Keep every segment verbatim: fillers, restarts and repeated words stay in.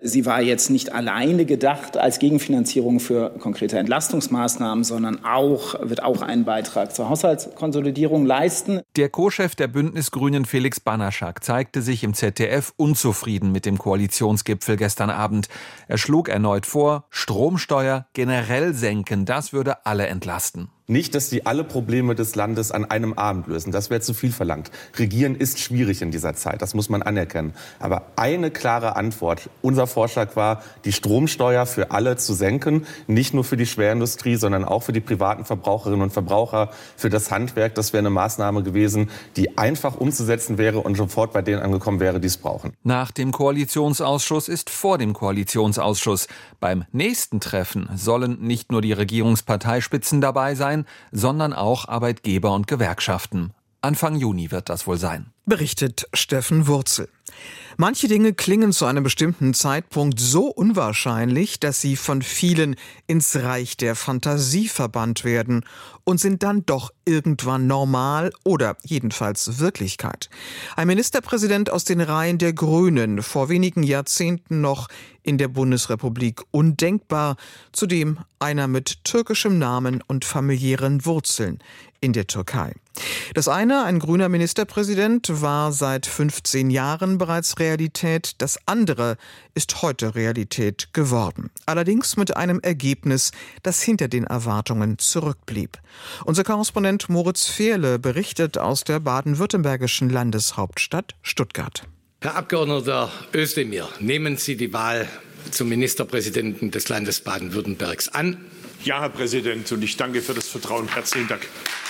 Sie war jetzt nicht alleine gedacht als Gegenfinanzierung für konkrete Entlastungsmaßnahmen, sondern auch, wird auch einen Beitrag zur Haushaltskonsolidierung leisten. Der Co-Chef der Bündnisgrünen Felix Banaschak zeigte sich im Z D F unzufrieden mit dem Koalitionsgipfel gestern Abend. Er schlug erneut vor, Stromsteuer generell senken, das würde alle entlasten. Nicht, dass die alle Probleme des Landes an einem Abend lösen. Das wäre zu viel verlangt. Regieren ist schwierig in dieser Zeit, das muss man anerkennen. Aber eine klare Antwort. Unser Vorschlag war, die Stromsteuer für alle zu senken. Nicht nur für die Schwerindustrie, sondern auch für die privaten Verbraucherinnen und Verbraucher, für das Handwerk. Das wäre eine Maßnahme gewesen, die einfach umzusetzen wäre und sofort bei denen angekommen wäre, die es brauchen. Nach dem Koalitionsausschuss ist vor dem Koalitionsausschuss. Beim nächsten Treffen sollen nicht nur die Regierungsparteispitzen dabei sein, sondern auch Arbeitgeber und Gewerkschaften. Anfang Juni wird das wohl sein. Berichtet Steffen Wurzel. Manche Dinge klingen zu einem bestimmten Zeitpunkt so unwahrscheinlich, dass sie von vielen ins Reich der Fantasie verbannt werden und sind dann doch irgendwann normal oder jedenfalls Wirklichkeit. Ein Ministerpräsident aus den Reihen der Grünen, vor wenigen Jahrzehnten noch in der Bundesrepublik undenkbar, zudem einer mit türkischem Namen und familiären Wurzeln in der Türkei. Das eine, ein grüner Ministerpräsident, war seit fünfzehn Jahren bereits Realität. Das andere ist heute Realität geworden. Allerdings mit einem Ergebnis, das hinter den Erwartungen zurückblieb. Unser Korrespondent Moritz Fehrle berichtet aus der baden-württembergischen Landeshauptstadt Stuttgart. Herr Abgeordneter Özdemir, nehmen Sie die Wahl zum Ministerpräsidenten des Landes Baden-Württembergs an? Ja, Herr Präsident, und ich danke für das Vertrauen. Herzlichen Dank.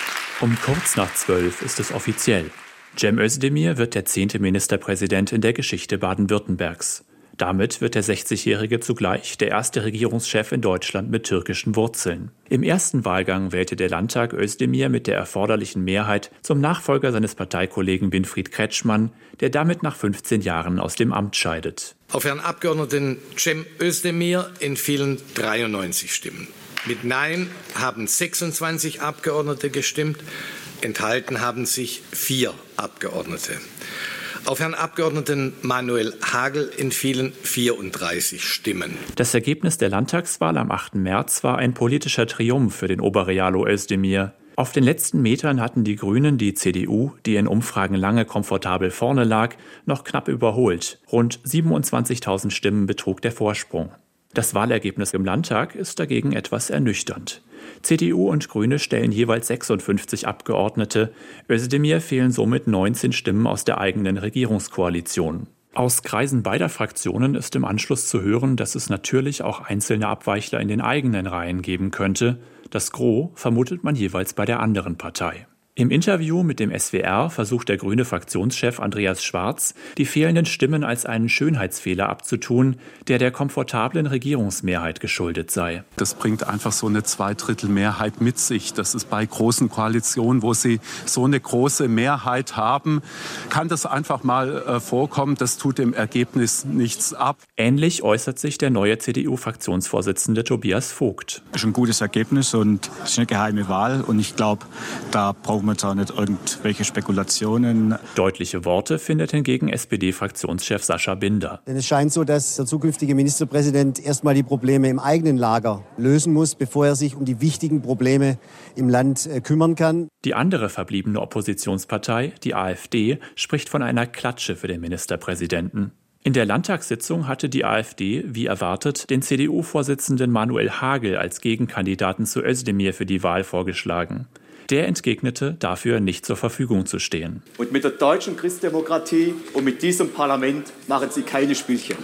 Um kurz nach zwölf ist es offiziell. Cem Özdemir wird der zehnte Ministerpräsident in der Geschichte Baden-Württembergs. Damit wird der sechzigjährige zugleich der erste Regierungschef in Deutschland mit türkischen Wurzeln. Im ersten Wahlgang wählte der Landtag Özdemir mit der erforderlichen Mehrheit zum Nachfolger seines Parteikollegen Winfried Kretschmann, der damit nach fünfzehn Jahren aus dem Amt scheidet. Auf Herrn Abgeordneten Cem Özdemir entfielen dreiundneunzig Stimmen. Mit Nein haben sechsundzwanzig Abgeordnete gestimmt, enthalten haben sich vier Abgeordnete. Auf Herrn Abgeordneten Manuel Hagel entfielen vierunddreißig Stimmen. Das Ergebnis der Landtagswahl am achten März war ein politischer Triumph für den Oberrealo Özdemir. Auf den letzten Metern hatten die Grünen die C D U, die in Umfragen lange komfortabel vorne lag, noch knapp überholt. Rund siebenundzwanzigtausend Stimmen betrug der Vorsprung. Das Wahlergebnis im Landtag ist dagegen etwas ernüchternd. C D U und Grüne stellen jeweils sechsundfünfzig Abgeordnete. Özdemir fehlen somit neunzehn Stimmen aus der eigenen Regierungskoalition. Aus Kreisen beider Fraktionen ist im Anschluss zu hören, dass es natürlich auch einzelne Abweichler in den eigenen Reihen geben könnte. Das Gros vermutet man jeweils bei der anderen Partei. Im Interview mit dem S W R versucht der grüne Fraktionschef Andreas Schwarz, die fehlenden Stimmen als einen Schönheitsfehler abzutun, der der komfortablen Regierungsmehrheit geschuldet sei. Das bringt einfach so eine Zweidrittelmehrheit mit sich. Das ist bei großen Koalitionen, wo sie so eine große Mehrheit haben, kann das einfach mal äh, vorkommen. Das tut dem Ergebnis nichts ab. Ähnlich äußert sich der neue C D U-Fraktionsvorsitzende Tobias Vogt. Das ist ein gutes Ergebnis und es ist eine geheime Wahl. Und ich glaube, da brauchen wir da nicht irgendwelche Spekulationen. Deutliche Worte findet hingegen S P D-Fraktionschef Sascha Binder. Denn es scheint so, dass der zukünftige Ministerpräsident erstmal die Probleme im eigenen Lager lösen muss, bevor er sich um die wichtigen Probleme im Land äh, kümmern kann. Die andere verbliebene Oppositionspartei, die AfD, spricht von einer Klatsche für den Ministerpräsidenten. In der Landtagssitzung hatte die AfD, wie erwartet, den C D U-Vorsitzenden Manuel Hagel als Gegenkandidaten zu Özdemir für die Wahl vorgeschlagen. Der entgegnete, dafür nicht zur Verfügung zu stehen. Und mit der deutschen Christdemokratie und mit diesem Parlament machen Sie keine Spielchen.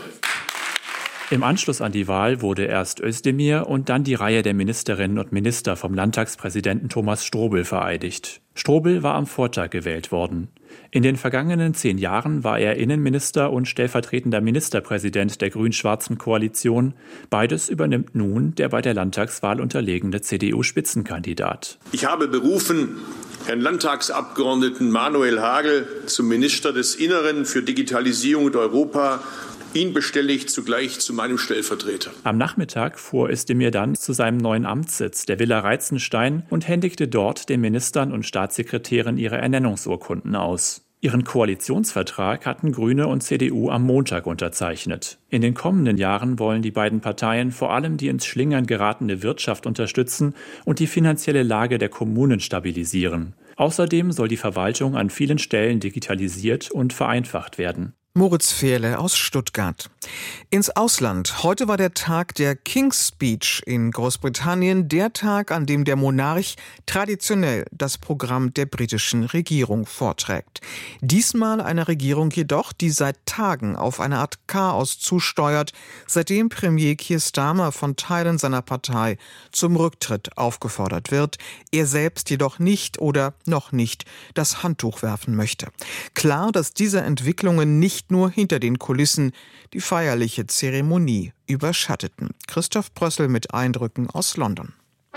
Im Anschluss an die Wahl wurde erst Özdemir und dann die Reihe der Ministerinnen und Minister vom Landtagspräsidenten Thomas Strobel vereidigt. Strobel war am Vortag gewählt worden. In den vergangenen zehn Jahren war er Innenminister und stellvertretender Ministerpräsident der grün-schwarzen Koalition. Beides übernimmt nun der bei der Landtagswahl unterlegene C D U-Spitzenkandidat. Ich habe berufen Herrn Landtagsabgeordneten Manuel Hagel zum Minister des Inneren für Digitalisierung und Europa. Ihn bestelle ich zugleich zu meinem Stellvertreter. Am Nachmittag fuhr Özdemir dann zu seinem neuen Amtssitz, der Villa Reitzenstein, und händigte dort den Ministern und Staatssekretären ihre Ernennungsurkunden aus. Ihren Koalitionsvertrag hatten Grüne und C D U am Montag unterzeichnet. In den kommenden Jahren wollen die beiden Parteien vor allem die ins Schlingern geratene Wirtschaft unterstützen und die finanzielle Lage der Kommunen stabilisieren. Außerdem soll die Verwaltung an vielen Stellen digitalisiert und vereinfacht werden. Moritz Fehrle aus Stuttgart. Ins Ausland. Heute war der Tag der King's Speech in Großbritannien, der Tag, an dem der Monarch traditionell das Programm der britischen Regierung vorträgt. Diesmal eine Regierung jedoch, die seit Tagen auf eine Art Chaos zusteuert, seitdem Premier Keir Starmer von Teilen seiner Partei zum Rücktritt aufgefordert wird, er selbst jedoch nicht oder noch nicht das Handtuch werfen möchte. Klar, dass diese Entwicklungen nicht nur hinter den Kulissen die feierliche Zeremonie überschatteten. Christoph Brössel mit Eindrücken aus London.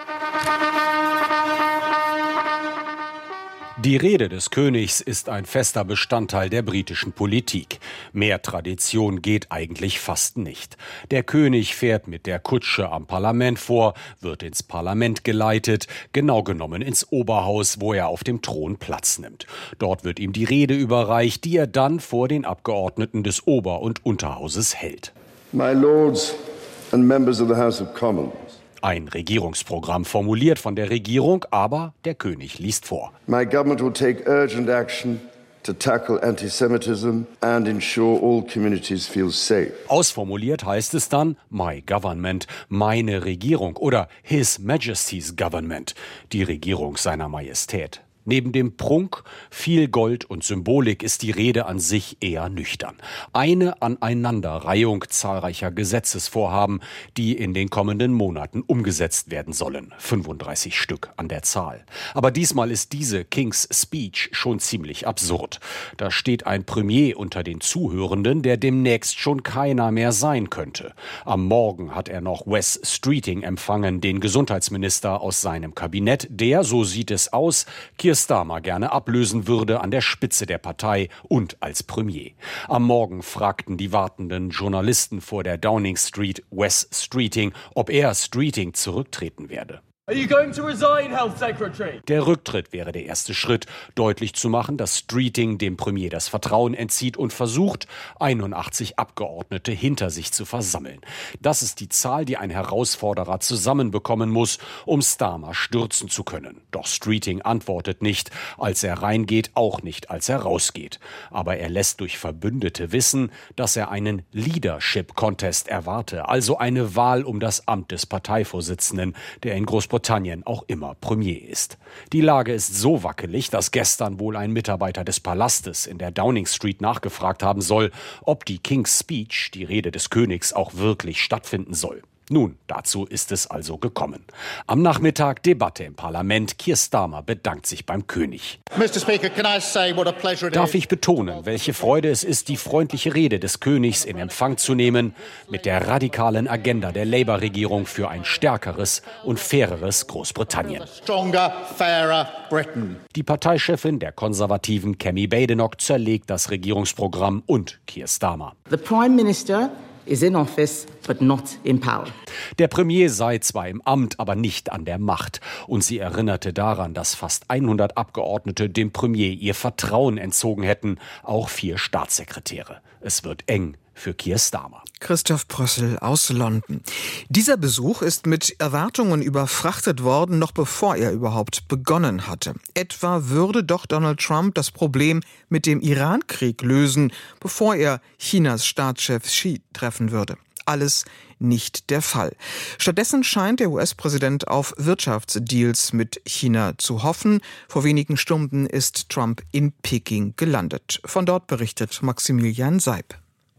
Die Rede des Königs ist ein fester Bestandteil der britischen Politik. Mehr Tradition geht eigentlich fast nicht. Der König fährt mit der Kutsche am Parlament vor, wird ins Parlament geleitet, genau genommen ins Oberhaus, wo er auf dem Thron Platz nimmt. Dort wird ihm die Rede überreicht, die er dann vor den Abgeordneten des Ober- und Unterhauses hält. My Lords and Members of the House of Commons. Ein Regierungsprogramm formuliert von der Regierung, aber der König liest vor. My government will take urgent action to tackle anti-Semitism and ensure all communities feel safe. Ausformuliert heißt es dann My Government, meine Regierung oder His Majesty's Government, die Regierung seiner Majestät. Neben dem Prunk, viel Gold und Symbolik ist die Rede an sich eher nüchtern. Eine Aneinanderreihung zahlreicher Gesetzesvorhaben, die in den kommenden Monaten umgesetzt werden sollen. fünfunddreißig Stück an der Zahl. Aber diesmal ist diese King's Speech schon ziemlich absurd. Da steht ein Premier unter den Zuhörenden, der demnächst schon keiner mehr sein könnte. Am Morgen hat er noch Wes Streeting empfangen, den Gesundheitsminister aus seinem Kabinett, der, so sieht es aus, Keir Starmer gerne ablösen würde an der Spitze der Partei und als Premier. Am Morgen fragten die wartenden Journalisten vor der Downing Street Wes Streeting, ob er Streeting zurücktreten werde. Are you going to resign, Health Secretary? Der Rücktritt wäre der erste Schritt, deutlich zu machen, dass Streeting dem Premier das Vertrauen entzieht und versucht, einundachtzig Abgeordnete hinter sich zu versammeln. Das ist die Zahl, die ein Herausforderer zusammenbekommen muss, um Starmer stürzen zu können. Doch Streeting antwortet nicht, als er reingeht, auch nicht, als er rausgeht. Aber er lässt durch Verbündete wissen, dass er einen Leadership-Contest erwarte, also eine Wahl um das Amt des Parteivorsitzenden, der in Großbritannien auch immer Premier ist. Die Lage ist so wackelig, dass gestern wohl ein Mitarbeiter des Palastes in der Downing Street nachgefragt haben soll, ob die King's Speech, die Rede des Königs, auch wirklich stattfinden soll. Nun, dazu ist es also gekommen. Am Nachmittag Debatte im Parlament. Keir Starmer bedankt sich beim König. Mister Speaker, can I say what a pleasure it is? Darf ich betonen, welche Freude es ist, die freundliche Rede des Königs in Empfang zu nehmen, mit der radikalen Agenda der Labour-Regierung für ein stärkeres und faireres Großbritannien. Stronger, fairer Britain. Die Parteichefin der Konservativen, Kemi Badenoch, zerlegt das Regierungsprogramm und Keir Starmer. The Prime Minister is in office, but not in power. Der Premier sei zwar im Amt, aber nicht an der Macht. Und sie erinnerte daran, dass fast hundert Abgeordnete dem Premier ihr Vertrauen entzogen hätten, auch vier Staatssekretäre. Es wird eng für Keir Starmer. Christoph Brössel aus London. Dieser Besuch ist mit Erwartungen überfrachtet worden, noch bevor er überhaupt begonnen hatte. Etwa würde doch Donald Trump das Problem mit dem Iran-Krieg lösen, bevor er Chinas Staatschef Xi treffen würde. Alles nicht der Fall. Stattdessen scheint der U S-Präsident auf Wirtschaftsdeals mit China zu hoffen. Vor wenigen Stunden ist Trump in Peking gelandet. Von dort berichtet Maximilian Seib.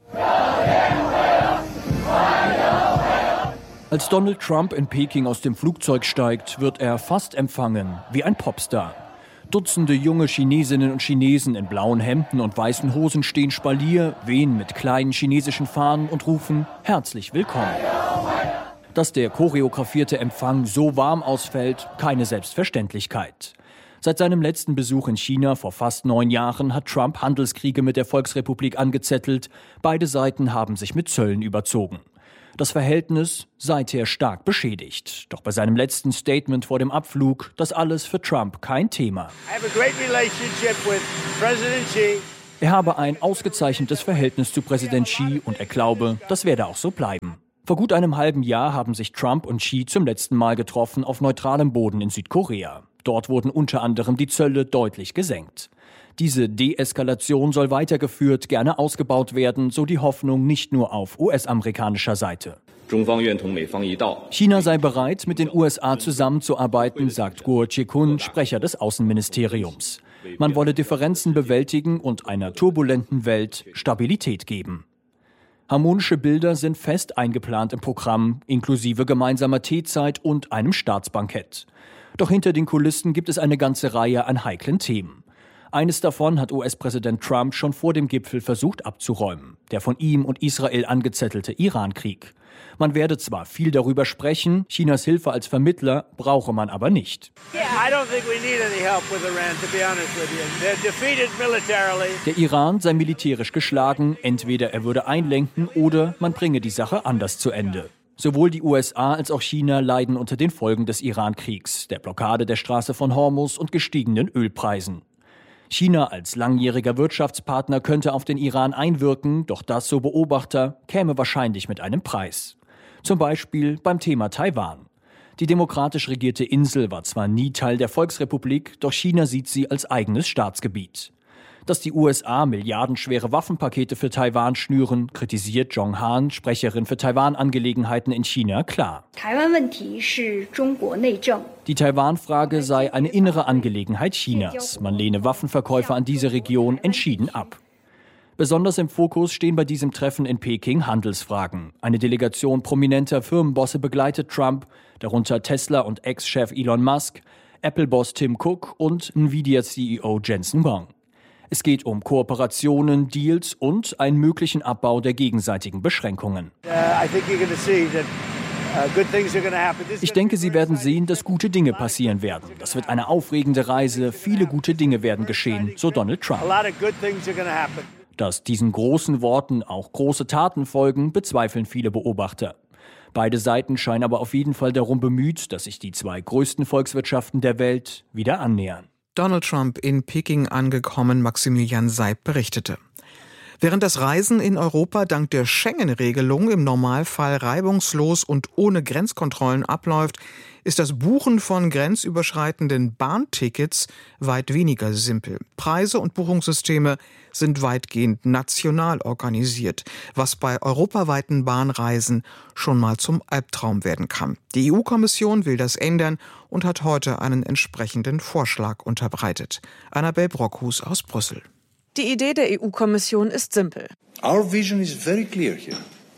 Als Donald Trump in Peking aus dem Flugzeug steigt, wird er fast empfangen wie ein Popstar. Dutzende junge Chinesinnen und Chinesen in blauen Hemden und weißen Hosen stehen Spalier, wehen mit kleinen chinesischen Fahnen und rufen herzlich willkommen. Dass der choreografierte Empfang so warm ausfällt, keine Selbstverständlichkeit. Seit seinem letzten Besuch in China vor fast neun Jahren hat Trump Handelskriege mit der Volksrepublik angezettelt. Beide Seiten haben sich mit Zöllen überzogen. Das Verhältnis seither stark beschädigt. Doch bei seinem letzten Statement vor dem Abflug, das alles für Trump kein Thema. I have a great relationship with President Xi. Er habe ein ausgezeichnetes Verhältnis zu Präsident Xi und er glaube, das werde auch so bleiben. Vor gut einem halben Jahr haben sich Trump und Xi zum letzten Mal getroffen auf neutralem Boden in Südkorea. Dort wurden unter anderem die Zölle deutlich gesenkt. Diese Deeskalation soll weitergeführt, gerne ausgebaut werden, so die Hoffnung nicht nur auf U S-amerikanischer Seite. China sei bereit, mit den U S A zusammenzuarbeiten, sagt Guo Jiakun, Sprecher des Außenministeriums. Man wolle Differenzen bewältigen und einer turbulenten Welt Stabilität geben. Harmonische Bilder sind fest eingeplant im Programm, inklusive gemeinsamer Teezeit und einem Staatsbankett. Doch hinter den Kulissen gibt es eine ganze Reihe an heiklen Themen. Eines davon hat U S-Präsident Trump schon vor dem Gipfel versucht abzuräumen, der von ihm und Israel angezettelte Iran-Krieg. Man werde zwar viel darüber sprechen, Chinas Hilfe als Vermittler brauche man aber nicht. Der Iran sei militärisch geschlagen, entweder er würde einlenken oder man bringe die Sache anders zu Ende. Sowohl die U S A als auch China leiden unter den Folgen des Iran-Kriegs, der Blockade der Straße von Hormuz und gestiegenen Ölpreisen. China als langjähriger Wirtschaftspartner könnte auf den Iran einwirken, doch das, so Beobachter, käme wahrscheinlich mit einem Preis. Zum Beispiel beim Thema Taiwan. Die demokratisch regierte Insel war zwar nie Teil der Volksrepublik, doch China sieht sie als eigenes Staatsgebiet. Dass die U S A milliardenschwere Waffenpakete für Taiwan schnüren, kritisiert Zhong Han, Sprecherin für Taiwan-Angelegenheiten in China, klar. Die Taiwan-Frage sei eine innere Angelegenheit Chinas. Man lehne Waffenverkäufe an diese Region entschieden ab. Besonders im Fokus stehen bei diesem Treffen in Peking Handelsfragen. Eine Delegation prominenter Firmenbosse begleitet Trump, darunter Tesla- und Ex-Chef Elon Musk, Apple-Boss Tim Cook und Nvidia-C E O Jensen Huang. Es geht um Kooperationen, Deals und einen möglichen Abbau der gegenseitigen Beschränkungen. Ich denke, Sie werden sehen, dass gute Dinge passieren werden. Das wird eine aufregende Reise, viele gute Dinge werden geschehen, so Donald Trump. Dass diesen großen Worten auch große Taten folgen, bezweifeln viele Beobachter. Beide Seiten scheinen aber auf jeden Fall darum bemüht, dass sich die zwei größten Volkswirtschaften der Welt wieder annähern. Donald Trump in Peking angekommen, Maximilian Seib berichtete. Während das Reisen in Europa dank der Schengen-Regelung im Normalfall reibungslos und ohne Grenzkontrollen abläuft, ist das Buchen von grenzüberschreitenden Bahntickets weit weniger simpel. Preise und Buchungssysteme sind weitgehend national organisiert, was bei europaweiten Bahnreisen schon mal zum Albtraum werden kann. Die E U-Kommission will das ändern und hat heute einen entsprechenden Vorschlag unterbreitet. Annabel Brockhus aus Brüssel. Die Idee der E U-Kommission ist simpel. Our vision is very clear here.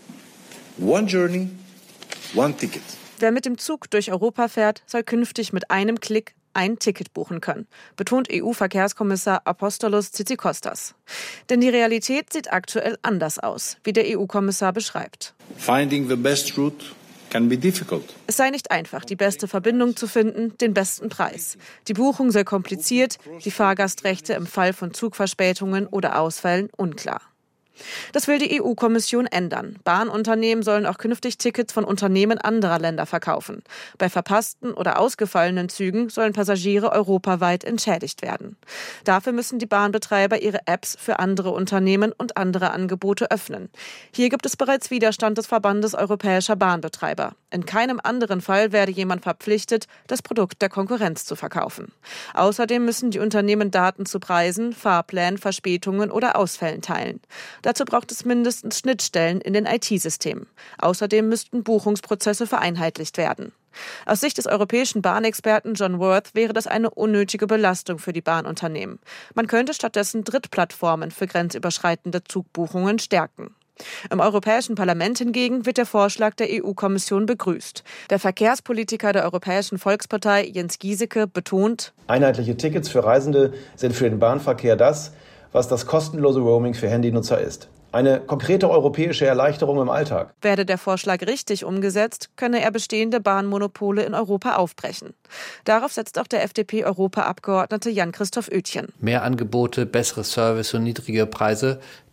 One journey, one ticket. Wer mit dem Zug durch Europa fährt, soll künftig mit einem Klick ein Ticket buchen können, betont E U-Verkehrskommissar Apostolos Tzitzikostas. Denn die Realität sieht aktuell anders aus, wie der E U-Kommissar beschreibt. Finding the best route can be difficult. Es sei nicht einfach, die beste Verbindung zu finden, den besten Preis. Die Buchung sei kompliziert, die Fahrgastrechte im Fall von Zugverspätungen oder Ausfällen unklar. Das will die E U-Kommission ändern. Bahnunternehmen sollen auch künftig Tickets von Unternehmen anderer Länder verkaufen. Bei verpassten oder ausgefallenen Zügen sollen Passagiere europaweit entschädigt werden. Dafür müssen die Bahnbetreiber ihre Apps für andere Unternehmen und andere Angebote öffnen. Hier gibt es bereits Widerstand des Verbandes europäischer Bahnbetreiber. In keinem anderen Fall werde jemand verpflichtet, das Produkt der Konkurrenz zu verkaufen. Außerdem müssen die Unternehmen Daten zu Preisen, Fahrplänen, Verspätungen oder Ausfällen teilen. Dazu braucht es mindestens Schnittstellen in den I T-Systemen. Außerdem müssten Buchungsprozesse vereinheitlicht werden. Aus Sicht des europäischen Bahnexperten John Worth wäre das eine unnötige Belastung für die Bahnunternehmen. Man könnte stattdessen Drittplattformen für grenzüberschreitende Zugbuchungen stärken. Im Europäischen Parlament hingegen wird der Vorschlag der E U-Kommission begrüßt. Der Verkehrspolitiker der Europäischen Volkspartei Jens Giesecke betont: Einheitliche Tickets für Reisende sind für den Bahnverkehr das, was das kostenlose Roaming für Handynutzer ist. Eine konkrete europäische Erleichterung im Alltag. Werde der Vorschlag richtig umgesetzt, könne er bestehende Bahnmonopole in Europa aufbrechen. Darauf setzt auch der F D P-Europaabgeordnete Jan-Christoph Oetjen. Mehr Angebote, bessere Service und niedrige Preise,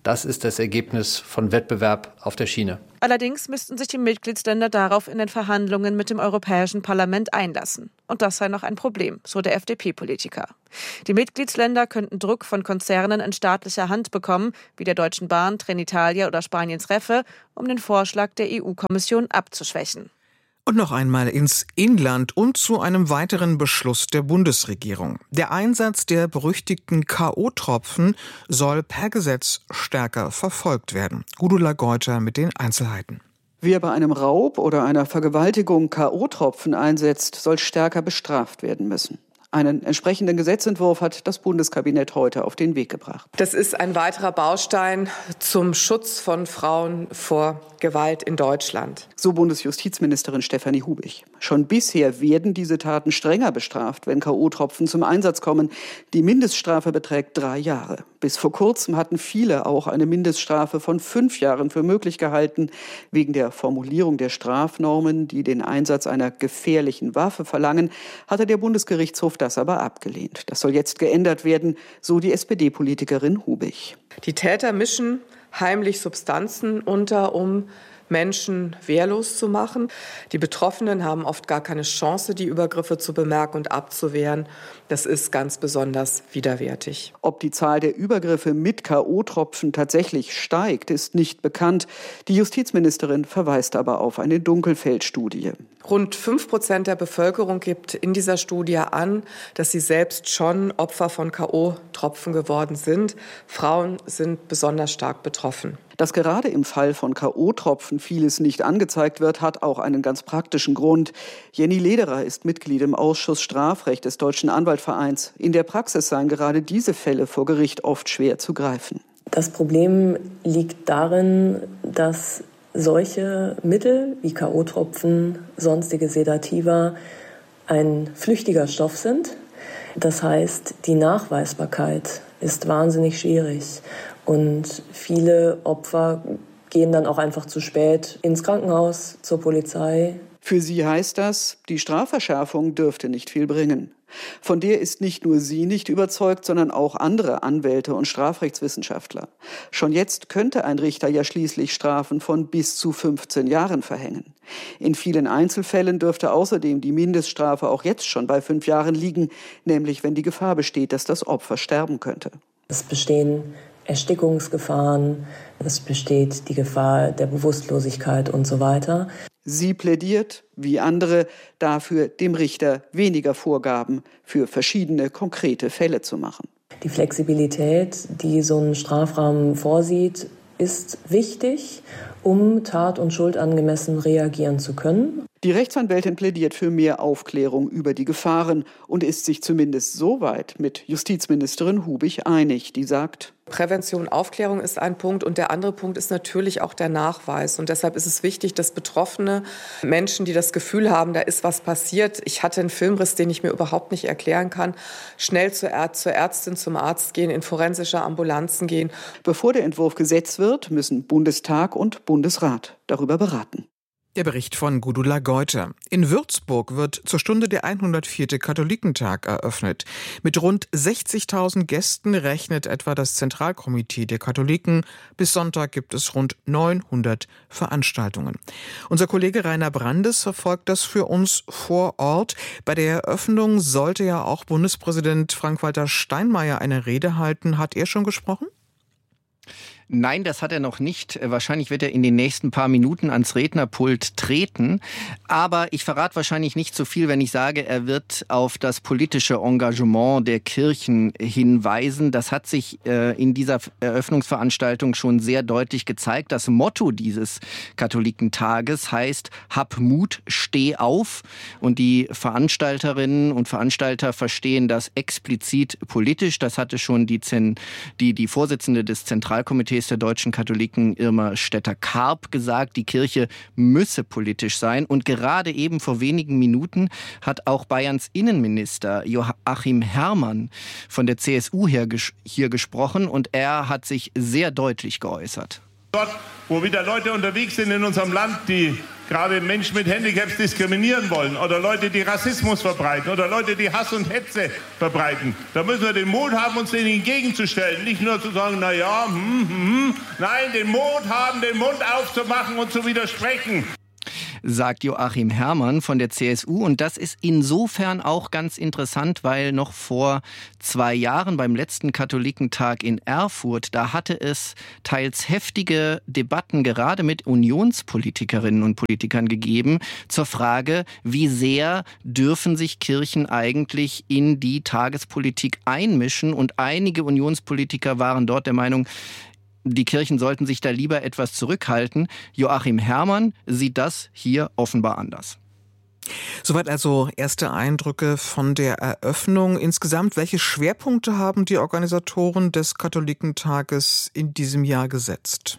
Das ist das Ergebnis von Wettbewerb auf der Schiene. Allerdings müssten sich die Mitgliedsländer darauf in den Verhandlungen mit dem Europäischen Parlament einlassen. Und das sei noch ein Problem, so der F D P-Politiker. Die Mitgliedsländer könnten Druck von Konzernen in staatlicher Hand bekommen, wie der Deutschen Bahn, Trenitalia oder Spaniens Renfe, um den Vorschlag der E U-Kommission abzuschwächen. Und noch einmal ins Inland und zu einem weiteren Beschluss der Bundesregierung. Der Einsatz der berüchtigten K O-Tropfen soll per Gesetz stärker verfolgt werden. Gudula Geuter mit den Einzelheiten. Wer bei einem Raub oder einer Vergewaltigung K O-Tropfen einsetzt, soll stärker bestraft werden müssen. Einen entsprechenden Gesetzentwurf hat das Bundeskabinett heute auf den Weg gebracht. Das ist ein weiterer Baustein zum Schutz von Frauen vor Gewalt in Deutschland. So Bundesjustizministerin Stefanie Hubig. Schon bisher werden diese Taten strenger bestraft, wenn K O-Tropfen zum Einsatz kommen. Die Mindeststrafe beträgt drei Jahre. Bis vor kurzem hatten viele auch eine Mindeststrafe von fünf Jahren für möglich gehalten. Wegen der Formulierung der Strafnormen, die den Einsatz einer gefährlichen Waffe verlangen, hatte der Bundesgerichtshof das aber abgelehnt. Das soll jetzt geändert werden, so die S P D-Politikerin Hubig. Die Täter mischen heimlich Substanzen unter, um Menschen wehrlos zu machen. Die Betroffenen haben oft gar keine Chance, die Übergriffe zu bemerken und abzuwehren. Das ist ganz besonders widerwärtig. Ob die Zahl der Übergriffe mit K O-Tropfen tatsächlich steigt, ist nicht bekannt. Die Justizministerin verweist aber auf eine Dunkelfeldstudie. Rund fünf Prozent der Bevölkerung gibt in dieser Studie an, dass sie selbst schon Opfer von K O-Tropfen geworden sind. Frauen sind besonders stark betroffen. Dass gerade im Fall von K O-Tropfen vieles nicht angezeigt wird, hat auch einen ganz praktischen Grund. Jenny Lederer ist Mitglied im Ausschuss Strafrecht des Deutschen Anwaltvereins. In der Praxis seien gerade diese Fälle vor Gericht oft schwer zu greifen. Das Problem liegt darin, dass solche Mittel wie K O-Tropfen, sonstige Sedativa ein flüchtiger Stoff sind. Das heißt, die Nachweisbarkeit ist wahnsinnig schwierig. Und viele Opfer gehen dann auch einfach zu spät ins Krankenhaus, zur Polizei. Für sie heißt das, die Strafverschärfung dürfte nicht viel bringen. Von der ist nicht nur sie nicht überzeugt, sondern auch andere Anwälte und Strafrechtswissenschaftler. Schon jetzt könnte ein Richter ja schließlich Strafen von bis zu fünfzehn Jahren verhängen. In vielen Einzelfällen dürfte außerdem die Mindeststrafe auch jetzt schon bei fünf Jahren liegen, nämlich wenn die Gefahr besteht, dass das Opfer sterben könnte. Es bestehen Erstickungsgefahren, es besteht die Gefahr der Bewusstlosigkeit und so weiter. Sie plädiert, wie andere, dafür, dem Richter weniger Vorgaben für verschiedene konkrete Fälle zu machen. Die Flexibilität, die so ein Strafrahmen vorsieht, ist wichtig, um tat- und schuldangemessen reagieren zu können. Die Rechtsanwältin plädiert für mehr Aufklärung über die Gefahren und ist sich zumindest soweit mit Justizministerin Hubig einig, die sagt: Prävention, Aufklärung ist ein Punkt und der andere Punkt ist natürlich auch der Nachweis. Und deshalb ist es wichtig, dass betroffene Menschen, die das Gefühl haben, da ist was passiert, ich hatte einen Filmriss, den ich mir überhaupt nicht erklären kann, schnell zur, Ärzt, zur Ärztin, zum Arzt gehen, in forensische Ambulanzen gehen. Bevor der Entwurf Gesetz wird, müssen Bundestag und Bundesrat darüber beraten. Der Bericht von Gudula Geuter. In Würzburg wird zur Stunde der hundertvierte Katholikentag eröffnet. Mit rund sechzigtausend Gästen rechnet etwa das Zentralkomitee der Katholiken. Bis Sonntag gibt es rund neunhundert Veranstaltungen. Unser Kollege Rainer Brandes verfolgt das für uns vor Ort. Bei der Eröffnung sollte ja auch Bundespräsident Frank-Walter Steinmeier eine Rede halten. Hat er schon gesprochen? Nein, das hat er noch nicht. Wahrscheinlich wird er in den nächsten paar Minuten ans Rednerpult treten. Aber ich verrate wahrscheinlich nicht so viel, wenn ich sage, er wird auf das politische Engagement der Kirchen hinweisen. Das hat sich äh, in dieser Eröffnungsveranstaltung schon sehr deutlich gezeigt. Das Motto dieses Katholikentages heißt: Hab Mut, steh auf. Und die Veranstalterinnen und Veranstalter verstehen das explizit politisch. Das hatte schon die, Zen- die, die Vorsitzende des Zentralkomitees der deutschen Katholiken, Irma Stetter-Karp, gesagt, die Kirche müsse politisch sein. Und gerade eben vor wenigen Minuten hat auch Bayerns Innenminister Joachim Herrmann von der C S U hier, ges- hier gesprochen und er hat sich sehr deutlich geäußert. Dort, wo wieder Leute unterwegs sind in unserem Land, die gerade Menschen mit Handicaps diskriminieren wollen oder Leute, die Rassismus verbreiten oder Leute, die Hass und Hetze verbreiten. Da müssen wir den Mut haben, uns denen entgegenzustellen. Nicht nur zu sagen, na ja, hm, hm, hm. Nein, den Mut haben, den Mund aufzumachen und zu widersprechen. Sagt Joachim Herrmann von der C S U. Und das ist insofern auch ganz interessant, weil noch vor zwei Jahren beim letzten Katholikentag in Erfurt, da hatte es teils heftige Debatten gerade mit Unionspolitikerinnen und Politikern gegeben zur Frage, wie sehr dürfen sich Kirchen eigentlich in die Tagespolitik einmischen. Und einige Unionspolitiker waren dort der Meinung, die Kirchen sollten sich da lieber etwas zurückhalten. Joachim Herrmann sieht das hier offenbar anders. Soweit also erste Eindrücke von der Eröffnung. Insgesamt, welche Schwerpunkte haben die Organisatoren des Katholikentages in diesem Jahr gesetzt?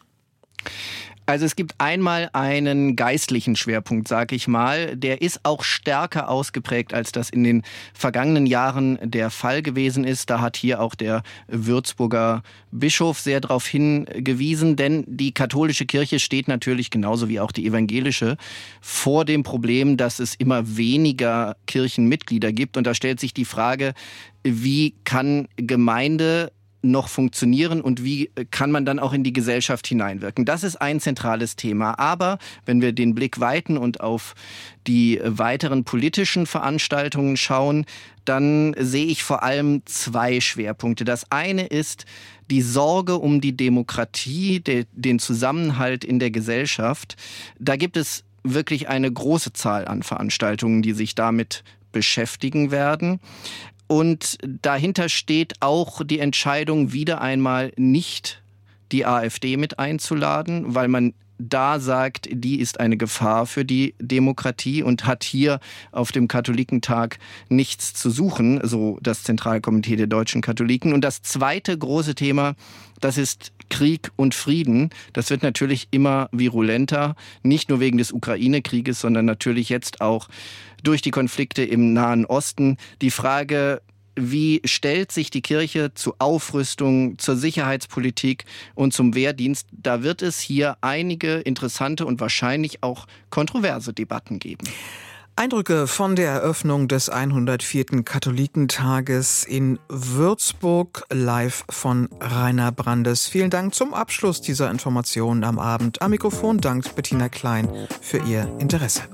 Also es gibt einmal einen geistlichen Schwerpunkt, sag ich mal. Der ist auch stärker ausgeprägt, als das in den vergangenen Jahren der Fall gewesen ist. Da hat hier auch der Würzburger Bischof sehr darauf hingewiesen, denn die katholische Kirche steht natürlich genauso wie auch die evangelische vor dem Problem, dass es immer weniger Kirchenmitglieder gibt. Und da stellt sich die Frage, wie kann Gemeinde noch funktionieren und wie kann man dann auch in die Gesellschaft hineinwirken. Das ist ein zentrales Thema. Aber wenn wir den Blick weiten und auf die weiteren politischen Veranstaltungen schauen, dann sehe ich vor allem zwei Schwerpunkte. Das eine ist die Sorge um die Demokratie, de, den Zusammenhalt in der Gesellschaft. Da gibt es wirklich eine große Zahl an Veranstaltungen, die sich damit beschäftigen werden. Und dahinter steht auch die Entscheidung, wieder einmal nicht die AfD mit einzuladen, weil man da sagt, die ist eine Gefahr für die Demokratie und hat hier auf dem Katholikentag nichts zu suchen, so das Zentralkomitee der deutschen Katholiken. Und das zweite große Thema, das ist Krieg und Frieden. Das wird natürlich immer virulenter, nicht nur wegen des Ukraine-Krieges, sondern natürlich jetzt auch durch die Konflikte im Nahen Osten. Die Frage, wie stellt sich die Kirche zu Aufrüstung, zur Sicherheitspolitik und zum Wehrdienst? Da wird es hier einige interessante und wahrscheinlich auch kontroverse Debatten geben. Eindrücke von der Eröffnung des hundertvierten Katholikentages in Würzburg, live von Rainer Brandes. Vielen Dank zum Abschluss dieser Informationen am Abend. Am Mikrofon dankt Bettina Klein für ihr Interesse.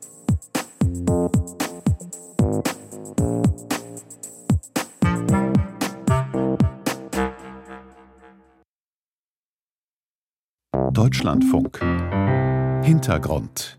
Deutschlandfunk. Hintergrund.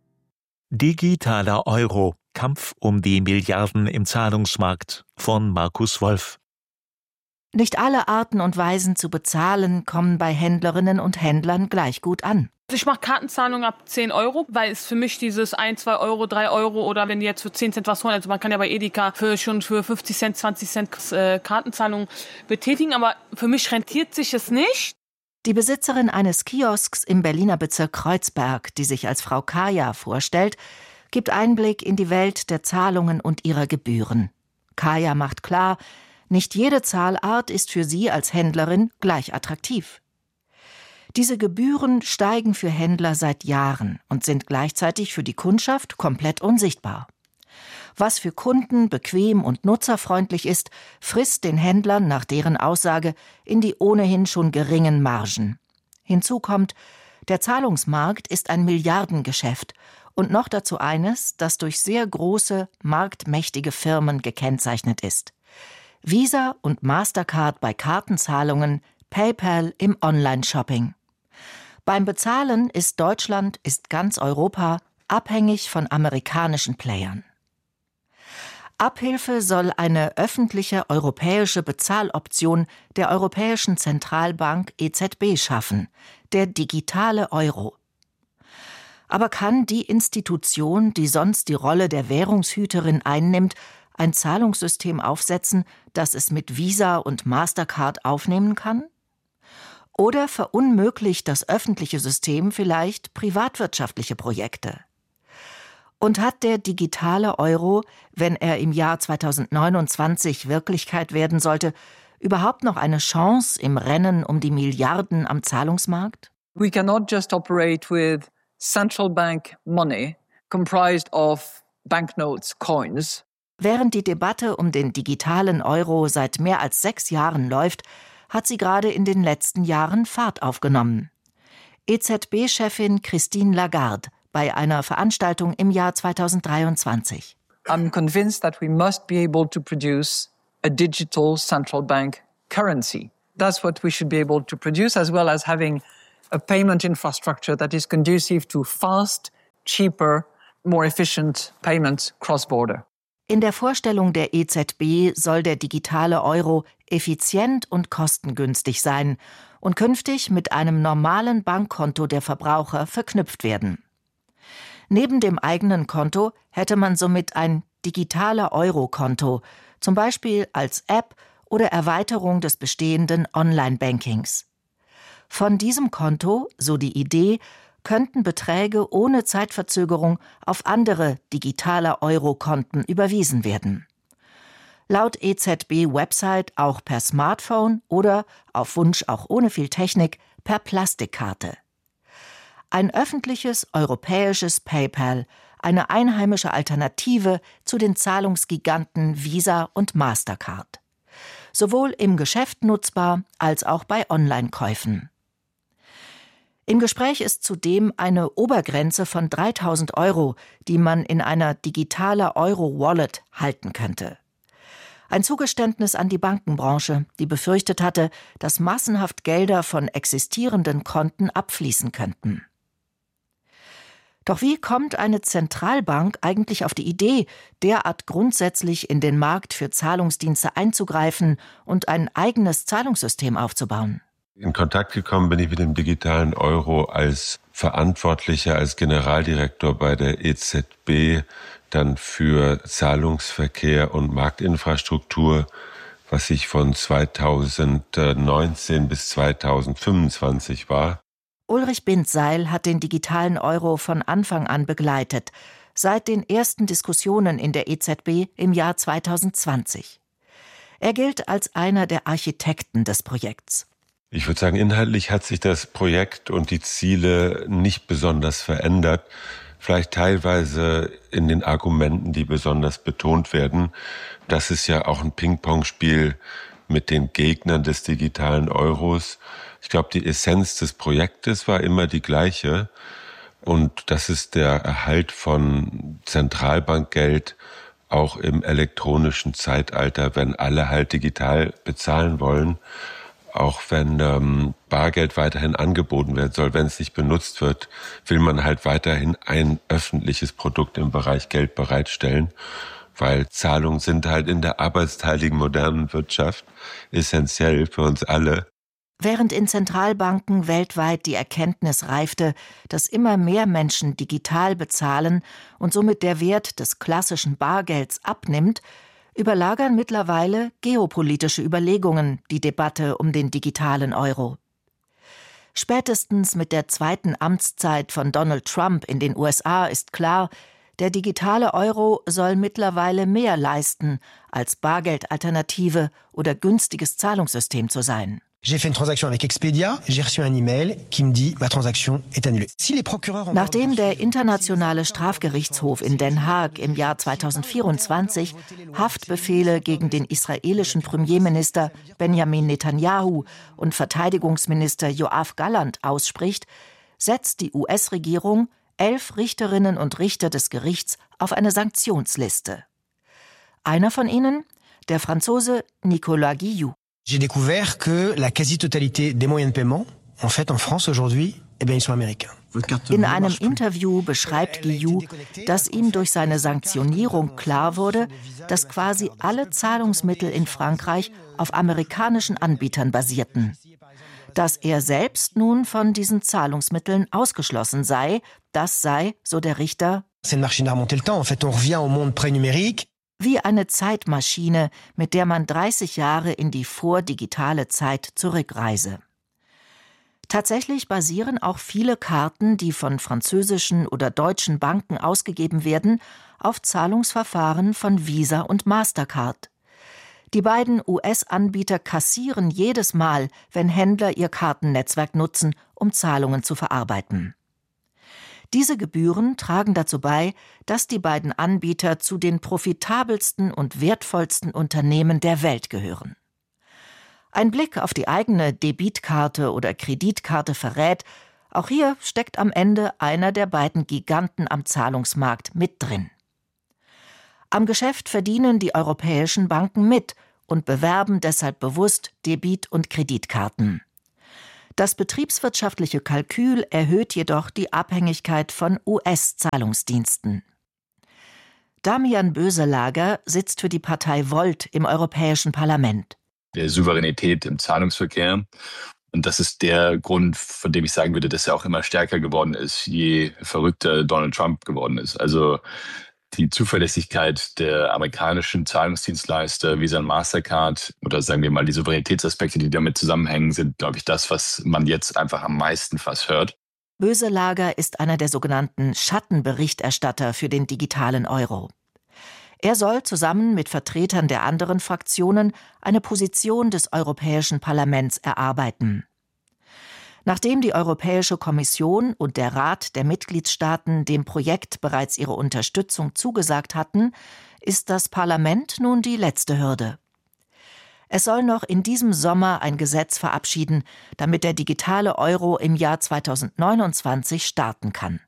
Digitaler Euro. Kampf um die Milliarden im Zahlungsmarkt von Markus Wolf. Nicht alle Arten und Weisen zu bezahlen kommen bei Händlerinnen und Händlern gleich gut an. Ich mache Kartenzahlungen ab zehn Euro, weil es für mich dieses ein, zwei Euro, drei Euro oder wenn die jetzt für zehn Cent was holen, also man kann ja bei Edeka für schon für fünfzig Cent, zwanzig Cent äh, Kartenzahlungen betätigen, aber für mich rentiert sich es nicht. Die Besitzerin eines Kiosks im Berliner Bezirk Kreuzberg, die sich als Frau Kaya vorstellt, gibt Einblick in die Welt der Zahlungen und ihrer Gebühren. Kaya macht klar, nicht jede Zahlart ist für sie als Händlerin gleich attraktiv. Diese Gebühren steigen für Händler seit Jahren und sind gleichzeitig für die Kundschaft komplett unsichtbar. Was für Kunden bequem und nutzerfreundlich ist, frisst den Händlern nach deren Aussage in die ohnehin schon geringen Margen. Hinzu kommt, der Zahlungsmarkt ist ein Milliardengeschäft und noch dazu eines, das durch sehr große, marktmächtige Firmen gekennzeichnet ist. Visa und Mastercard bei Kartenzahlungen, PayPal im Online-Shopping. Beim Bezahlen ist Deutschland, ist ganz Europa abhängig von amerikanischen Playern. Abhilfe soll eine öffentliche europäische Bezahloption der Europäischen Zentralbank E Z B schaffen, der digitale Euro. Aber kann die Institution, die sonst die Rolle der Währungshüterin einnimmt, ein Zahlungssystem aufsetzen, das es mit Visa und Mastercard aufnehmen kann? Oder verunmöglicht das öffentliche System vielleicht privatwirtschaftliche Projekte? Und hat der digitale Euro, wenn er im Jahr zweitausendneunundzwanzig Wirklichkeit werden sollte, überhaupt noch eine Chance im Rennen um die Milliarden am Zahlungsmarkt? We cannot just operate with central bank money comprised of banknotes, coins. Während die Debatte um den digitalen Euro seit mehr als sechs Jahren läuft, hat sie gerade in den letzten Jahren Fahrt aufgenommen. E Z B-Chefin Christine Lagarde bei einer Veranstaltung im Jahr zweitausenddreiundzwanzig. I'm convinced that we must be able to produce a digital central bank currency. That's what we should be able to produce, as well as having a payment infrastructure that is conducive to fast, cheaper, more efficient payments cross-border. In der Vorstellung der E Z B soll der digitale Euro effizient und kostengünstig sein und künftig mit einem normalen Bankkonto der Verbraucher verknüpft werden. Neben dem eigenen Konto hätte man somit ein digitaler Euro-Konto, zum Beispiel als App oder Erweiterung des bestehenden Online-Bankings. Von diesem Konto, so die Idee, könnten Beträge ohne Zeitverzögerung auf andere digitale Euro-Konten überwiesen werden. Laut E Z B-Website auch per Smartphone oder, auf Wunsch auch ohne viel Technik, per Plastikkarte. Ein öffentliches europäisches PayPal, eine einheimische Alternative zu den Zahlungsgiganten Visa und Mastercard. Sowohl im Geschäft nutzbar als auch bei Online-Käufen. Im Gespräch ist zudem eine Obergrenze von dreitausend Euro, die man in einer digitaler Euro-Wallet halten könnte. Ein Zugeständnis an die Bankenbranche, die befürchtet hatte, dass massenhaft Gelder von existierenden Konten abfließen könnten. Doch wie kommt eine Zentralbank eigentlich auf die Idee, derart grundsätzlich in den Markt für Zahlungsdienste einzugreifen und ein eigenes Zahlungssystem aufzubauen? In Kontakt gekommen bin ich mit dem digitalen Euro als Verantwortlicher, als Generaldirektor bei der E Z B, dann für Zahlungsverkehr und Marktinfrastruktur, was ich von zweitausendneunzehn bis zweitausendfünfundzwanzig war. Ulrich Bindseil hat den digitalen Euro von Anfang an begleitet, seit den ersten Diskussionen in der E Z B im Jahr zweitausendzwanzig. Er gilt als einer der Architekten des Projekts. Ich würde sagen, inhaltlich hat sich das Projekt und die Ziele nicht besonders verändert. Vielleicht teilweise in den Argumenten, die besonders betont werden. Das ist ja auch ein Ping-Pong-Spiel mit den Gegnern des digitalen Euros. Ich glaube, die Essenz des Projektes war immer die gleiche. Und das ist der Erhalt von Zentralbankgeld auch im elektronischen Zeitalter, wenn alle halt digital bezahlen wollen. Auch wenn ähm, Bargeld weiterhin angeboten werden soll, wenn es nicht benutzt wird, will man halt weiterhin ein öffentliches Produkt im Bereich Geld bereitstellen, weil Zahlungen sind halt in der arbeitsteiligen modernen Wirtschaft essentiell für uns alle. Während in Zentralbanken weltweit die Erkenntnis reifte, dass immer mehr Menschen digital bezahlen und somit der Wert des klassischen Bargelds abnimmt, überlagern mittlerweile geopolitische Überlegungen die Debatte um den digitalen Euro. Spätestens mit der zweiten Amtszeit von Donald Trump in den U S A ist klar, der digitale Euro soll mittlerweile mehr leisten, als Bargeldalternative oder günstiges Zahlungssystem zu sein. J'ai fait une transaction avec Expedia, j'ai reçu un email qui me dit ma transaction est annulée. Si les procureurs Nachdem der Internationale Strafgerichtshof in Den Haag im Jahr zweitausendvierundzwanzig Haftbefehle gegen den israelischen Premierminister Benjamin Netanyahu und Verteidigungsminister Yoav Gallant ausspricht, setzt die U S-Regierung elf Richterinnen und Richter des Gerichts auf eine Sanktionsliste. Einer von ihnen, der Franzose Nicolas Guillou. J'ai découvert que la quasi-totalité des moyens de paiement, en fait, en France aujourd'hui, eh bien, ils sont américains. In einem Interview beschreibt Guillou, dass ihm durch seine Sanktionierung klar wurde, dass quasi alle Zahlungsmittel in Frankreich auf amerikanischen Anbietern basierten. Dass er selbst nun von diesen Zahlungsmitteln ausgeschlossen sei, das sei, so der Richter, C'est une machine à remonter le temps. En fait, on revient au monde pré-numérique. Wie eine Zeitmaschine, mit der man dreißig Jahre in die vordigitale Zeit zurückreise. Tatsächlich basieren auch viele Karten, die von französischen oder deutschen Banken ausgegeben werden, auf Zahlungsverfahren von Visa und Mastercard. Die beiden U S-Anbieter kassieren jedes Mal, wenn Händler ihr Kartennetzwerk nutzen, um Zahlungen zu verarbeiten. Diese Gebühren tragen dazu bei, dass die beiden Anbieter zu den profitabelsten und wertvollsten Unternehmen der Welt gehören. Ein Blick auf die eigene Debitkarte oder Kreditkarte verrät, auch hier steckt am Ende einer der beiden Giganten am Zahlungsmarkt mit drin. Am Geschäft verdienen die europäischen Banken mit und bewerben deshalb bewusst Debit- und Kreditkarten. Das betriebswirtschaftliche Kalkül erhöht jedoch die Abhängigkeit von U S-Zahlungsdiensten. Damian Böselager sitzt für die Partei Volt im Europäischen Parlament. Der Souveränität im Zahlungsverkehr. Und das ist der Grund, von dem ich sagen würde, dass er auch immer stärker geworden ist, je verrückter Donald Trump geworden ist. Also die Zuverlässigkeit der amerikanischen Zahlungsdienstleister, Visa und Mastercard oder sagen wir mal die Souveränitätsaspekte, die damit zusammenhängen, sind, glaube ich, das, was man jetzt einfach am meisten fast hört. Böselager ist einer der sogenannten Schattenberichterstatter für den digitalen Euro. Er soll zusammen mit Vertretern der anderen Fraktionen eine Position des Europäischen Parlaments erarbeiten. Nachdem die Europäische Kommission und der Rat der Mitgliedstaaten dem Projekt bereits ihre Unterstützung zugesagt hatten, ist das Parlament nun die letzte Hürde. Es soll noch in diesem Sommer ein Gesetz verabschieden, damit der digitale Euro im Jahr zweitausendneunundzwanzig starten kann.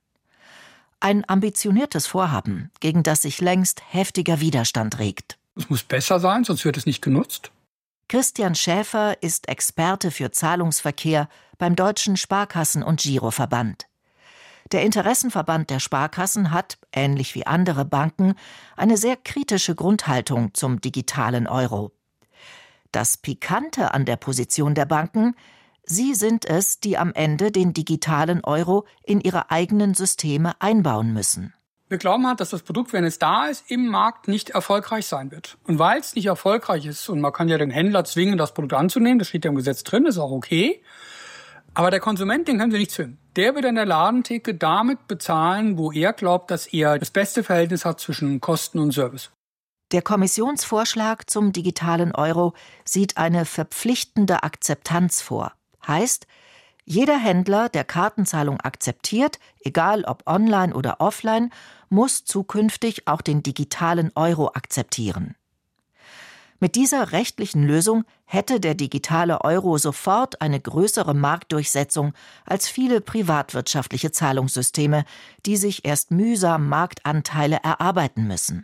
Ein ambitioniertes Vorhaben, gegen das sich längst heftiger Widerstand regt. Es muss besser sein, sonst wird es nicht genutzt. Christian Schäfer ist Experte für Zahlungsverkehr beim Deutschen Sparkassen- und Giroverband. Der Interessenverband der Sparkassen hat, ähnlich wie andere Banken, eine sehr kritische Grundhaltung zum digitalen Euro. Das Pikante an der Position der Banken: Sie sind es, die am Ende den digitalen Euro in ihre eigenen Systeme einbauen müssen. Wir glauben halt, dass das Produkt, wenn es da ist, im Markt nicht erfolgreich sein wird. Und weil es nicht erfolgreich ist, und man kann ja den Händler zwingen, das Produkt anzunehmen, das steht ja im Gesetz drin, ist auch okay, aber der Konsument, den können Sie nicht zwingen. Der wird an der Ladentheke damit bezahlen, wo er glaubt, dass er das beste Verhältnis hat zwischen Kosten und Service. Der Kommissionsvorschlag zum digitalen Euro sieht eine verpflichtende Akzeptanz vor. Heißt, jeder Händler, der Kartenzahlung akzeptiert, egal ob online oder offline, muss zukünftig auch den digitalen Euro akzeptieren. Mit dieser rechtlichen Lösung hätte der digitale Euro sofort eine größere Marktdurchsetzung als viele privatwirtschaftliche Zahlungssysteme, die sich erst mühsam Marktanteile erarbeiten müssen.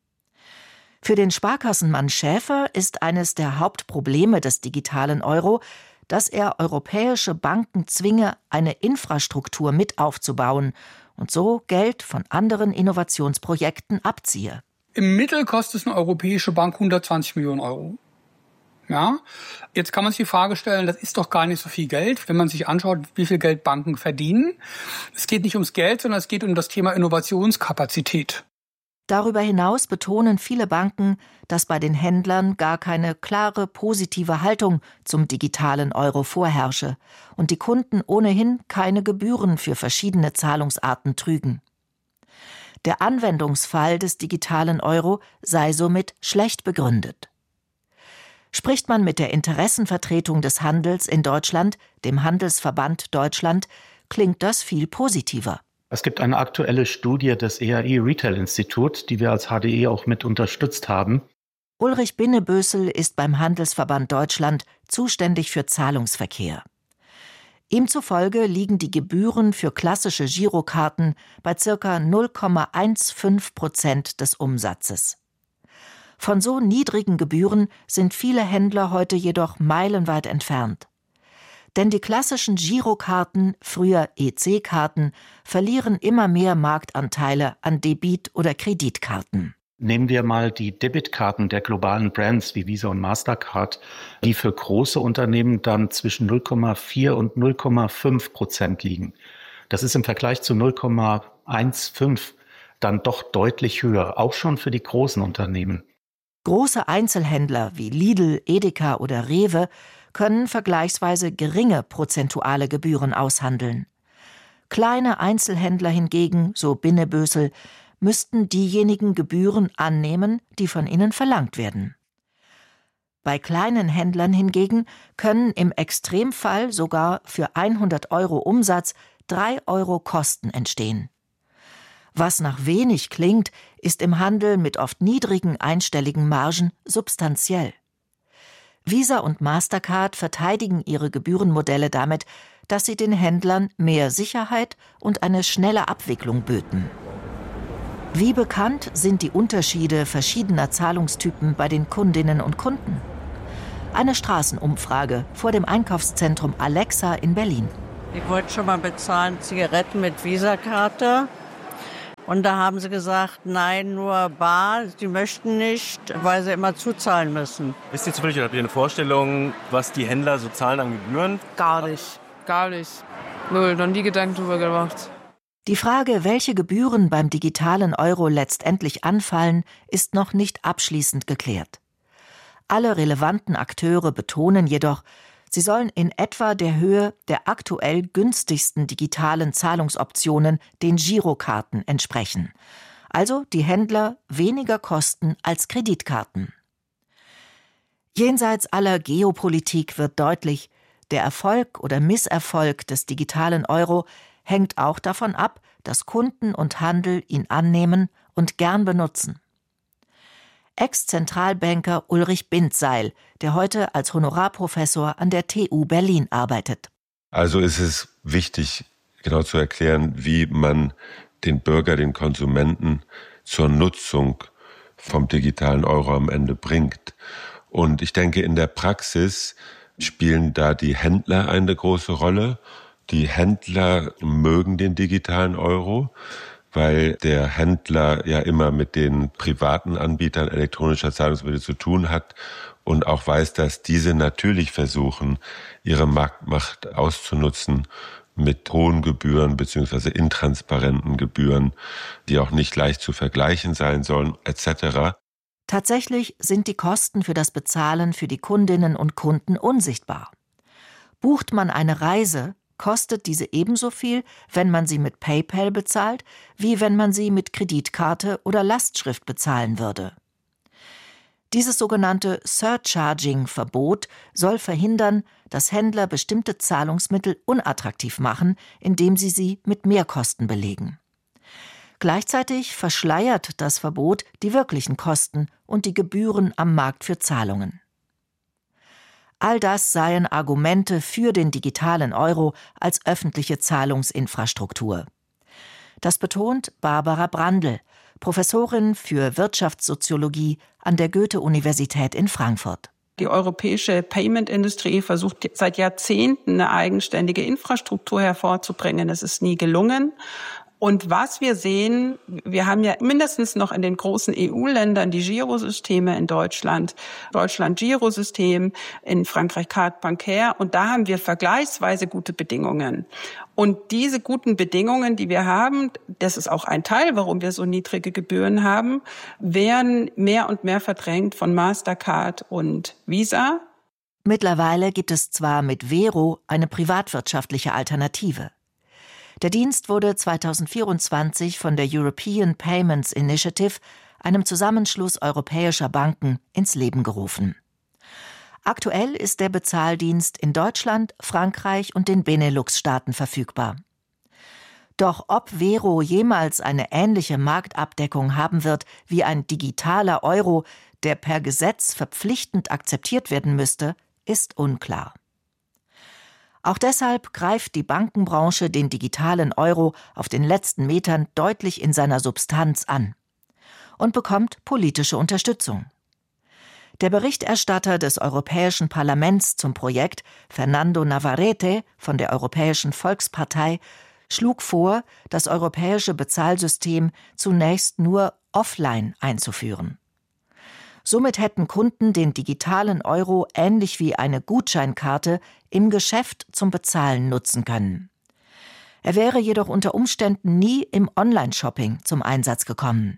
Für den Sparkassenmann Schäfer ist eines der Hauptprobleme des digitalen Euro, dass er europäische Banken zwinge, eine Infrastruktur mit aufzubauen und so Geld von anderen Innovationsprojekten abziehe. Im Mittel kostet es eine europäische Bank hundertzwanzig Millionen Euro. Ja, jetzt kann man sich die Frage stellen, das ist doch gar nicht so viel Geld, wenn man sich anschaut, wie viel Geld Banken verdienen. Es geht nicht ums Geld, sondern es geht um das Thema Innovationskapazität. Darüber hinaus betonen viele Banken, dass bei den Händlern gar keine klare positive Haltung zum digitalen Euro vorherrsche und die Kunden ohnehin keine Gebühren für verschiedene Zahlungsarten trügen. Der Anwendungsfall des digitalen Euro sei somit schlecht begründet. Spricht man mit der Interessenvertretung des Handels in Deutschland, dem Handelsverband Deutschland, klingt das viel positiver. Es gibt eine aktuelle Studie des E R I Retail Institut, die wir als H D E auch mit unterstützt haben. Ulrich Binnebösel ist beim Handelsverband Deutschland zuständig für Zahlungsverkehr. Ihm zufolge liegen die Gebühren für klassische Girokarten bei ca. null Komma fünfzehn Prozent des Umsatzes. Von so niedrigen Gebühren sind viele Händler heute jedoch meilenweit entfernt. Denn die klassischen Girokarten, früher E C-Karten, verlieren immer mehr Marktanteile an Debit- oder Kreditkarten. Nehmen wir mal die Debitkarten der globalen Brands wie Visa und Mastercard, die für große Unternehmen dann zwischen null Komma vier und null Komma fünf Prozent liegen. Das ist im Vergleich zu null Komma fünfzehn dann doch deutlich höher, auch schon für die großen Unternehmen. Große Einzelhändler wie Lidl, Edeka oder Rewe können vergleichsweise geringe prozentuale Gebühren aushandeln. Kleine Einzelhändler hingegen, so Binnebösel, müssten diejenigen Gebühren annehmen, die von ihnen verlangt werden. Bei kleinen Händlern hingegen können im Extremfall sogar für hundert Euro Umsatz drei Euro Kosten entstehen. Was nach wenig klingt, ist im Handel mit oft niedrigen einstelligen Margen substanziell. Visa und Mastercard verteidigen ihre Gebührenmodelle damit, dass sie den Händlern mehr Sicherheit und eine schnelle Abwicklung böten. Wie bekannt sind die Unterschiede verschiedener Zahlungstypen bei den Kundinnen und Kunden? Eine Straßenumfrage vor dem Einkaufszentrum Alexa in Berlin. Ich wollte schon mal bezahlen, Zigaretten mit Visa-Karte. Und da haben sie gesagt, nein, nur bar, sie möchten nicht, weil sie immer zuzahlen müssen. Ist ihr zufällig, oder habt ihr eine Vorstellung, was die Händler so zahlen an Gebühren? Gar nicht, gar nicht. Null, noch nie Gedanken drüber gemacht. Die Frage, welche Gebühren beim digitalen Euro letztendlich anfallen, ist noch nicht abschließend geklärt. Alle relevanten Akteure betonen jedoch, sie sollen in etwa der Höhe der aktuell günstigsten digitalen Zahlungsoptionen, den Girokarten, entsprechen. Also die Händler weniger kosten als Kreditkarten. Jenseits aller Geopolitik wird deutlich, der Erfolg oder Misserfolg des digitalen Euro hängt auch davon ab, dass Kunden und Handel ihn annehmen und gern benutzen. Ex-Zentralbanker Ulrich Bindseil, der heute als Honorarprofessor an der T U Berlin arbeitet. Also ist es wichtig, genau zu erklären, wie man den Bürger, den Konsumenten zur Nutzung vom digitalen Euro am Ende bringt. Und ich denke, in der Praxis spielen da die Händler eine große Rolle. Die Händler mögen den digitalen Euro, weil der Händler ja immer mit den privaten Anbietern elektronischer Zahlungsmittel zu tun hat und auch weiß, dass diese natürlich versuchen, ihre Marktmacht auszunutzen mit hohen Gebühren bzw. intransparenten Gebühren, die auch nicht leicht zu vergleichen sein sollen, et cetera. Tatsächlich sind die Kosten für das Bezahlen für die Kundinnen und Kunden unsichtbar. Bucht man eine Reise, kostet diese ebenso viel, wenn man sie mit PayPal bezahlt, wie wenn man sie mit Kreditkarte oder Lastschrift bezahlen würde. Dieses sogenannte Surcharging-Verbot soll verhindern, dass Händler bestimmte Zahlungsmittel unattraktiv machen, indem sie sie mit Mehrkosten belegen. Gleichzeitig verschleiert das Verbot die wirklichen Kosten und die Gebühren am Markt für Zahlungen. All das seien Argumente für den digitalen Euro als öffentliche Zahlungsinfrastruktur. Das betont Barbara Brandl, Professorin für Wirtschaftssoziologie an der Goethe-Universität in Frankfurt. Die europäische Payment-Industrie versucht seit Jahrzehnten eine eigenständige Infrastruktur hervorzubringen. Es ist nie gelungen. Und was wir sehen, wir haben ja mindestens noch in den großen E U-Ländern die Girosysteme, in Deutschland, Deutschland Girosystem, in Frankreich Carte Bancaire, und da haben wir vergleichsweise gute Bedingungen. Und diese guten Bedingungen, die wir haben, das ist auch ein Teil, warum wir so niedrige Gebühren haben, werden mehr und mehr verdrängt von Mastercard und Visa. Mittlerweile gibt es zwar mit Vero eine privatwirtschaftliche Alternative. Der Dienst wurde zweitausendvierundzwanzig von der European Payments Initiative, einem Zusammenschluss europäischer Banken, ins Leben gerufen. Aktuell ist der Bezahldienst in Deutschland, Frankreich und den Benelux-Staaten verfügbar. Doch ob Vero jemals eine ähnliche Marktabdeckung haben wird wie ein digitaler Euro, der per Gesetz verpflichtend akzeptiert werden müsste, ist unklar. Auch deshalb greift die Bankenbranche den digitalen Euro auf den letzten Metern deutlich in seiner Substanz an und bekommt politische Unterstützung. Der Berichterstatter des Europäischen Parlaments zum Projekt, Fernando Navarrete von der Europäischen Volkspartei, schlug vor, das europäische Bezahlsystem zunächst nur offline einzuführen. Somit hätten Kunden den digitalen Euro ähnlich wie eine Gutscheinkarte im Geschäft zum Bezahlen nutzen können. Er wäre jedoch unter Umständen nie im Online-Shopping zum Einsatz gekommen.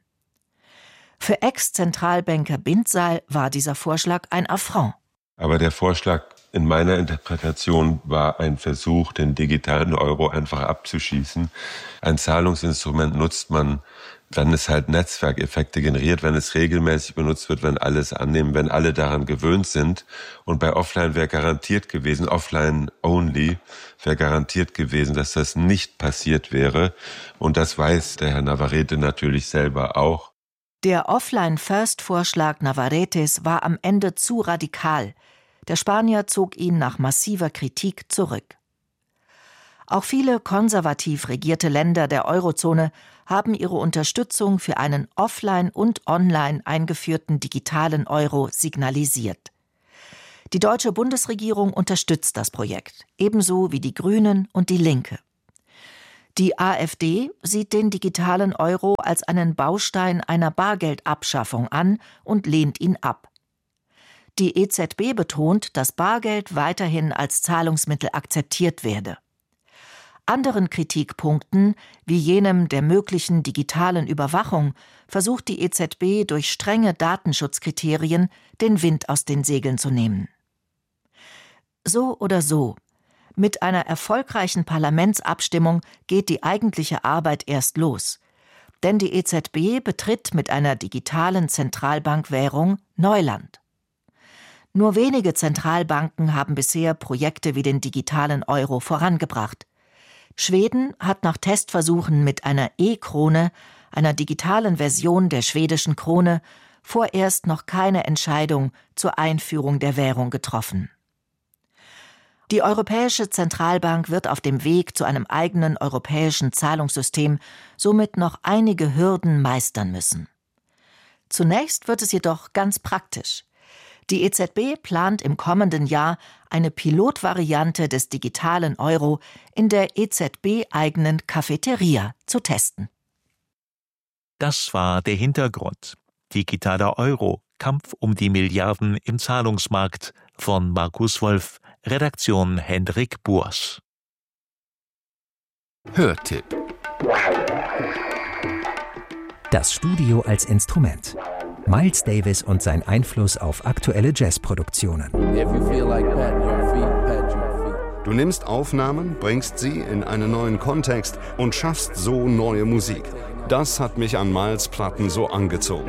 Für Ex-Zentralbanker Bindseil war dieser Vorschlag ein Affront. Aber der Vorschlag In meiner Interpretation war ein Versuch, den digitalen Euro einfach abzuschießen. Ein Zahlungsinstrument nutzt man, wenn es halt Netzwerkeffekte generiert, wenn es regelmäßig benutzt wird, wenn alle es annehmen, wenn alle daran gewöhnt sind. Und bei Offline wäre garantiert gewesen, Offline only, wäre garantiert gewesen, dass das nicht passiert wäre. Und das weiß der Herr Navarrete natürlich selber auch. Der Offline-First-Vorschlag Navarretes war am Ende zu radikal. Der Spanier zog ihn nach massiver Kritik zurück. Auch viele konservativ regierte Länder der Eurozone haben ihre Unterstützung für einen offline und online eingeführten digitalen Euro signalisiert. Die deutsche Bundesregierung unterstützt das Projekt, ebenso wie die Grünen und die Linke. Die AfD sieht den digitalen Euro als einen Baustein einer Bargeldabschaffung an und lehnt ihn ab. Die E Z B betont, dass Bargeld weiterhin als Zahlungsmittel akzeptiert werde. Anderen Kritikpunkten, wie jenem der möglichen digitalen Überwachung, versucht die E Z B durch strenge Datenschutzkriterien den Wind aus den Segeln zu nehmen. So oder so, mit einer erfolgreichen Parlamentsabstimmung geht die eigentliche Arbeit erst los. Denn die E Z B betritt mit einer digitalen Zentralbankwährung Neuland. Nur wenige Zentralbanken haben bisher Projekte wie den digitalen Euro vorangebracht. Schweden hat nach Testversuchen mit einer E-Krone, einer digitalen Version der schwedischen Krone, vorerst noch keine Entscheidung zur Einführung der Währung getroffen. Die Europäische Zentralbank wird auf dem Weg zu einem eigenen europäischen Zahlungssystem somit noch einige Hürden meistern müssen. Zunächst wird es jedoch ganz praktisch. Die E Z B plant im kommenden Jahr eine Pilotvariante des digitalen Euro in der E Z B-eigenen Cafeteria zu testen. Das war der Hintergrund. Digitaler Euro, Kampf um die Milliarden im Zahlungsmarkt von Markus Wolf, Redaktion Hendrik Burs. Hörtipp. Das Studio als Instrument. Miles Davis und sein Einfluss auf aktuelle Jazzproduktionen. Du nimmst Aufnahmen, bringst sie in einen neuen Kontext und schaffst so neue Musik. Das hat mich an Miles' Platten so angezogen.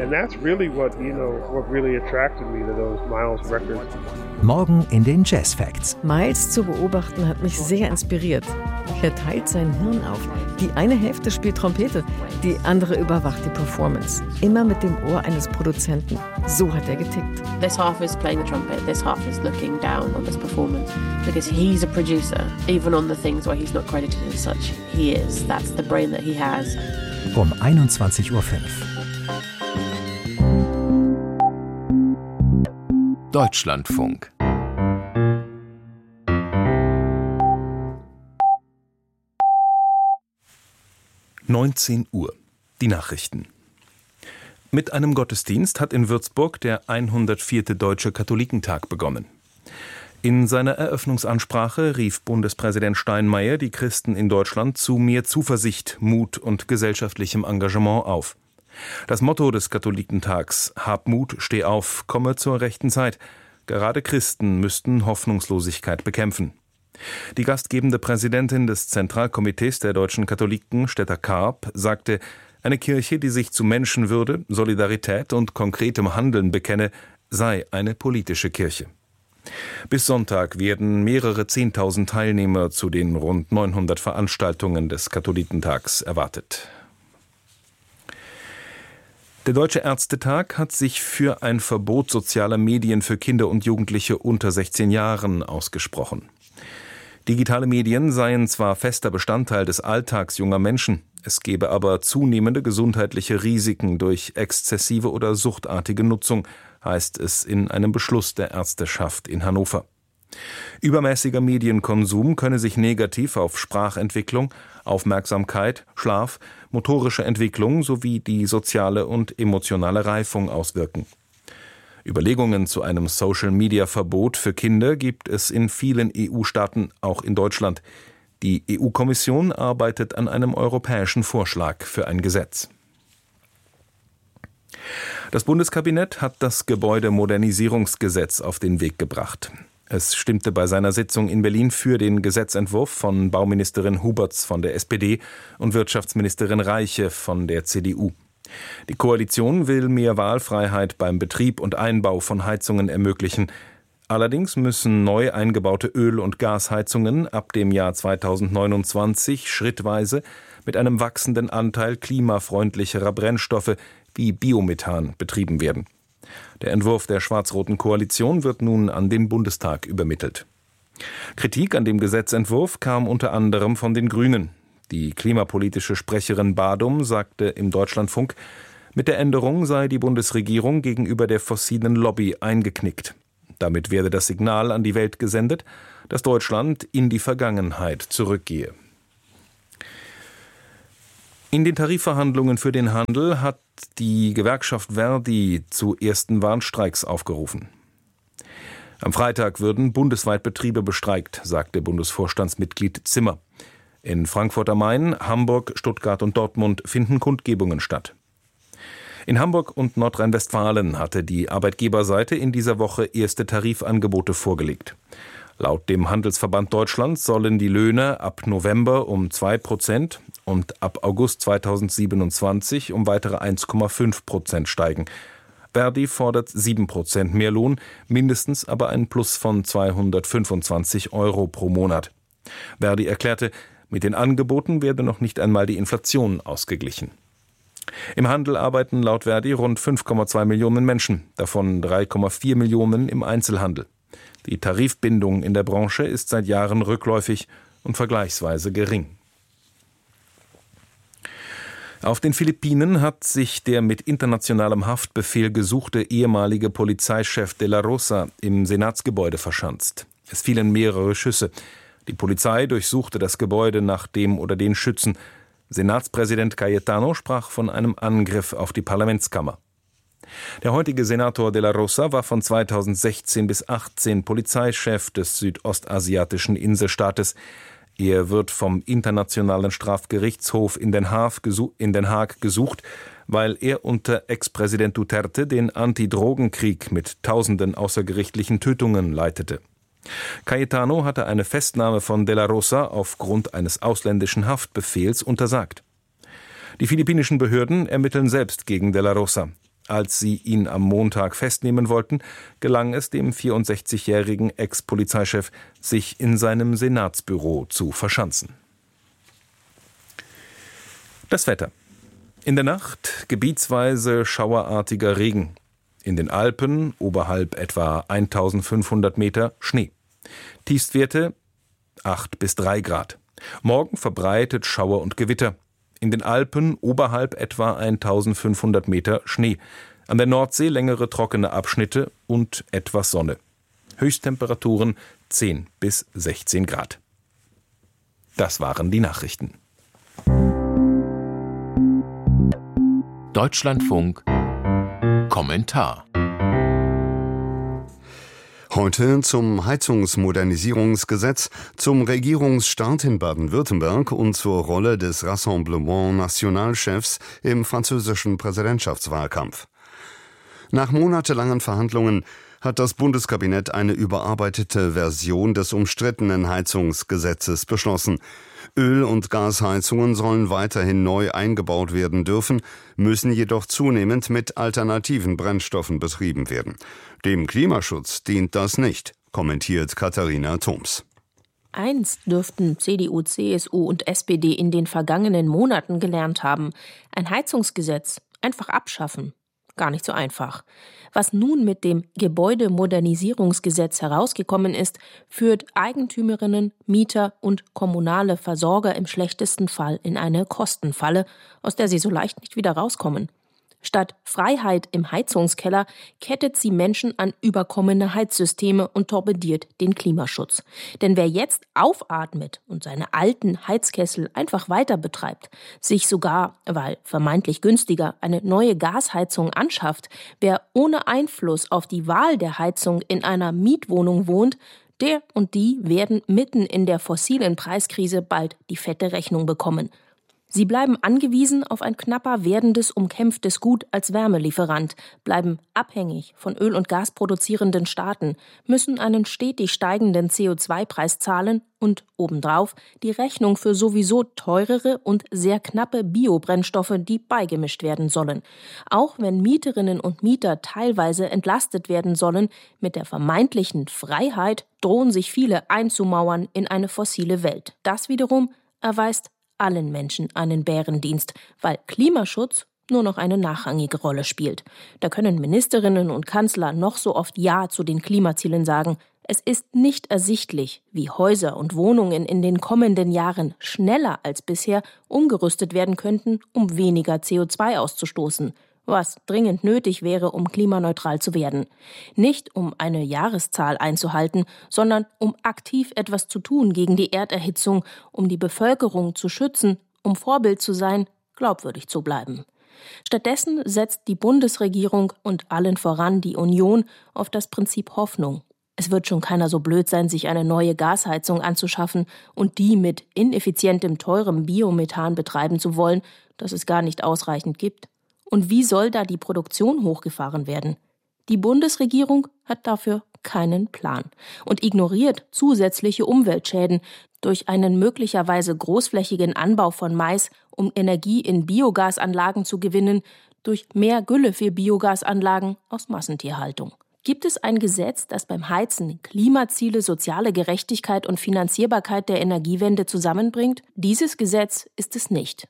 Morgen in den Jazz Facts. Miles zu beobachten hat mich sehr inspiriert. Er teilt sein Hirn auf. Die eine Hälfte spielt Trompete, die andere überwacht die Performance. Immer mit dem Ohr eines Produzenten. So hat er getickt. This half is playing the trumpet, this half is looking down on this performance. Because he's a producer, even on the things where he's not credited as such. He is. That's the brain that he has. Um einundzwanzig Uhr fünf. Deutschlandfunk. neunzehn Uhr. Die Nachrichten. Mit einem Gottesdienst hat in Würzburg der hundertvierte Deutsche Katholikentag begonnen. In seiner Eröffnungsansprache rief Bundespräsident Steinmeier die Christen in Deutschland zu mehr Zuversicht, Mut und gesellschaftlichem Engagement auf. Das Motto des Katholikentags „Hab Mut, steh auf, komme zur rechten Zeit“. Gerade Christen müssten Hoffnungslosigkeit bekämpfen. Die gastgebende Präsidentin des Zentralkomitees der deutschen Katholiken, Stetta Karp, sagte, eine Kirche, die sich zu Menschenwürde, Solidarität und konkretem Handeln bekenne, sei eine politische Kirche. Bis Sonntag werden mehrere Zehntausend Teilnehmer zu den rund neunhundert Veranstaltungen des Katholikentags erwartet. Der Deutsche Ärztetag hat sich für ein Verbot sozialer Medien für Kinder und Jugendliche unter sechzehn Jahren ausgesprochen. Digitale Medien seien zwar fester Bestandteil des Alltags junger Menschen, es gebe aber zunehmende gesundheitliche Risiken durch exzessive oder suchtartige Nutzung, heißt es in einem Beschluss der Ärzteschaft in Hannover. Übermäßiger Medienkonsum könne sich negativ auf Sprachentwicklung, Aufmerksamkeit, Schlaf, motorische Entwicklung sowie die soziale und emotionale Reifung auswirken. Überlegungen zu einem Social-Media-Verbot für Kinder gibt es in vielen E U-Staaten, auch in Deutschland. Die E U-Kommission arbeitet an einem europäischen Vorschlag für ein Gesetz. Das Bundeskabinett hat das Gebäudemodernisierungsgesetz auf den Weg gebracht. Es stimmte bei seiner Sitzung in Berlin für den Gesetzentwurf von Bauministerin Huberts von der S P D und Wirtschaftsministerin Reiche von der C D U. Die Koalition will mehr Wahlfreiheit beim Betrieb und Einbau von Heizungen ermöglichen. Allerdings müssen neu eingebaute Öl- und Gasheizungen ab dem Jahr zweitausendneunundzwanzig schrittweise mit einem wachsenden Anteil klimafreundlicherer Brennstoffe wie Biomethan betrieben werden. Der Entwurf der schwarz-roten Koalition wird nun an den Bundestag übermittelt. Kritik an dem Gesetzentwurf kam unter anderem von den Grünen. Die klimapolitische Sprecherin Badum sagte im Deutschlandfunk, mit der Änderung sei die Bundesregierung gegenüber der fossilen Lobby eingeknickt. Damit werde das Signal an die Welt gesendet, dass Deutschland in die Vergangenheit zurückgehe. In den Tarifverhandlungen für den Handel hat die Gewerkschaft Verdi zu ersten Warnstreiks aufgerufen. Am Freitag würden bundesweit Betriebe bestreikt, sagte Bundesvorstandsmitglied Zimmer. In Frankfurt am Main, Hamburg, Stuttgart und Dortmund finden Kundgebungen statt. In Hamburg und Nordrhein-Westfalen hatte die Arbeitgeberseite in dieser Woche erste Tarifangebote vorgelegt. Laut dem Handelsverband Deutschland sollen die Löhne ab November um zwei Prozent und ab August zweitausendsiebenundzwanzig um weitere eins Komma fünf Prozent steigen. Verdi fordert sieben Prozent mehr Lohn, mindestens aber ein Plus von zweihundertfünfundzwanzig Euro pro Monat. Verdi erklärte, mit den Angeboten werde noch nicht einmal die Inflation ausgeglichen. Im Handel arbeiten laut Verdi rund fünf Komma zwei Millionen Menschen, davon drei Komma vier Millionen im Einzelhandel. Die Tarifbindung in der Branche ist seit Jahren rückläufig und vergleichsweise gering. Auf den Philippinen hat sich der mit internationalem Haftbefehl gesuchte ehemalige Polizeichef De La Rosa im Senatsgebäude verschanzt. Es fielen mehrere Schüsse. Die Polizei durchsuchte das Gebäude nach dem oder den Schützen. Senatspräsident Cayetano sprach von einem Angriff auf die Parlamentskammer. Der heutige Senator De La Rosa war von zweitausendsechzehn bis achtzehn Polizeichef des südostasiatischen Inselstaates. Er wird vom Internationalen Strafgerichtshof in Den Haag gesucht, weil er unter Ex-Präsident Duterte den Anti-Drogenkrieg mit tausenden außergerichtlichen Tötungen leitete. Cayetano hatte eine Festnahme von De La Rosa aufgrund eines ausländischen Haftbefehls untersagt. Die philippinischen Behörden ermitteln selbst gegen De La Rosa. Als sie ihn am Montag festnehmen wollten, gelang es dem vierundsechzigjährigen Ex-Polizeichef, sich in seinem Senatsbüro zu verschanzen. Das Wetter. In der Nacht gebietsweise schauerartiger Regen. In den Alpen, oberhalb etwa eintausendfünfhundert Meter, Schnee. Tiefstwerte acht bis drei Grad. Morgen verbreitet Schauer und Gewitter. In den Alpen oberhalb etwa eintausendfünfhundert Meter Schnee. An der Nordsee längere trockene Abschnitte und etwas Sonne. Höchsttemperaturen zehn bis sechzehn Grad. Das waren die Nachrichten. Deutschlandfunk Kommentar. Heute zum Heizungsmodernisierungsgesetz, zum Regierungsstart in Baden-Württemberg und zur Rolle des Rassemblement National-Chefs im französischen Präsidentschaftswahlkampf. Nach monatelangen Verhandlungen hat das Bundeskabinett eine überarbeitete Version des umstrittenen Heizungsgesetzes beschlossen. Öl- und Gasheizungen sollen weiterhin neu eingebaut werden dürfen, müssen jedoch zunehmend mit alternativen Brennstoffen betrieben werden. Dem Klimaschutz dient das nicht, kommentiert Katharina Thoms. Eins dürften C D U, C S U und S P D in den vergangenen Monaten gelernt haben: Ein Heizungsgesetz einfach abschaffen. Gar nicht so einfach. Was nun mit dem Gebäudemodernisierungsgesetz herausgekommen ist, führt Eigentümerinnen, Mieter und kommunale Versorger im schlechtesten Fall in eine Kostenfalle, aus der sie so leicht nicht wieder rauskommen. Statt Freiheit im Heizungskeller kettet sie Menschen an überkommene Heizsysteme und torpediert den Klimaschutz. Denn wer jetzt aufatmet und seine alten Heizkessel einfach weiter betreibt, sich sogar, weil vermeintlich günstiger, eine neue Gasheizung anschafft, wer ohne Einfluss auf die Wahl der Heizung in einer Mietwohnung wohnt, der und die werden mitten in der fossilen Preiskrise bald die fette Rechnung bekommen. Sie bleiben angewiesen auf ein knapper werdendes, umkämpftes Gut als Wärmelieferant, bleiben abhängig von Öl- und Gasproduzierenden Staaten, müssen einen stetig steigenden C O zwei Preis zahlen und obendrauf die Rechnung für sowieso teurere und sehr knappe Biobrennstoffe, die beigemischt werden sollen. Auch wenn Mieterinnen und Mieter teilweise entlastet werden sollen, mit der vermeintlichen Freiheit drohen sich viele einzumauern in eine fossile Welt. Das wiederum erweist allen Menschen einen Bärendienst, weil Klimaschutz nur noch eine nachrangige Rolle spielt. Da können Ministerinnen und Kanzler noch so oft Ja zu den Klimazielen sagen. Es ist nicht ersichtlich, wie Häuser und Wohnungen in den kommenden Jahren schneller als bisher umgerüstet werden könnten, um weniger C O zwei auszustoßen. Was dringend nötig wäre, um klimaneutral zu werden. Nicht um eine Jahreszahl einzuhalten, sondern um aktiv etwas zu tun gegen die Erderhitzung, um die Bevölkerung zu schützen, um Vorbild zu sein, glaubwürdig zu bleiben. Stattdessen setzt die Bundesregierung und allen voran die Union auf das Prinzip Hoffnung. Es wird schon keiner so blöd sein, sich eine neue Gasheizung anzuschaffen und die mit ineffizientem, teurem Biomethan betreiben zu wollen, das es gar nicht ausreichend gibt. Und wie soll da die Produktion hochgefahren werden? Die Bundesregierung hat dafür keinen Plan und ignoriert zusätzliche Umweltschäden durch einen möglicherweise großflächigen Anbau von Mais, um Energie in Biogasanlagen zu gewinnen, durch mehr Gülle für Biogasanlagen aus Massentierhaltung. Gibt es ein Gesetz, das beim Heizen Klimaziele, soziale Gerechtigkeit und Finanzierbarkeit der Energiewende zusammenbringt? Dieses Gesetz ist es nicht.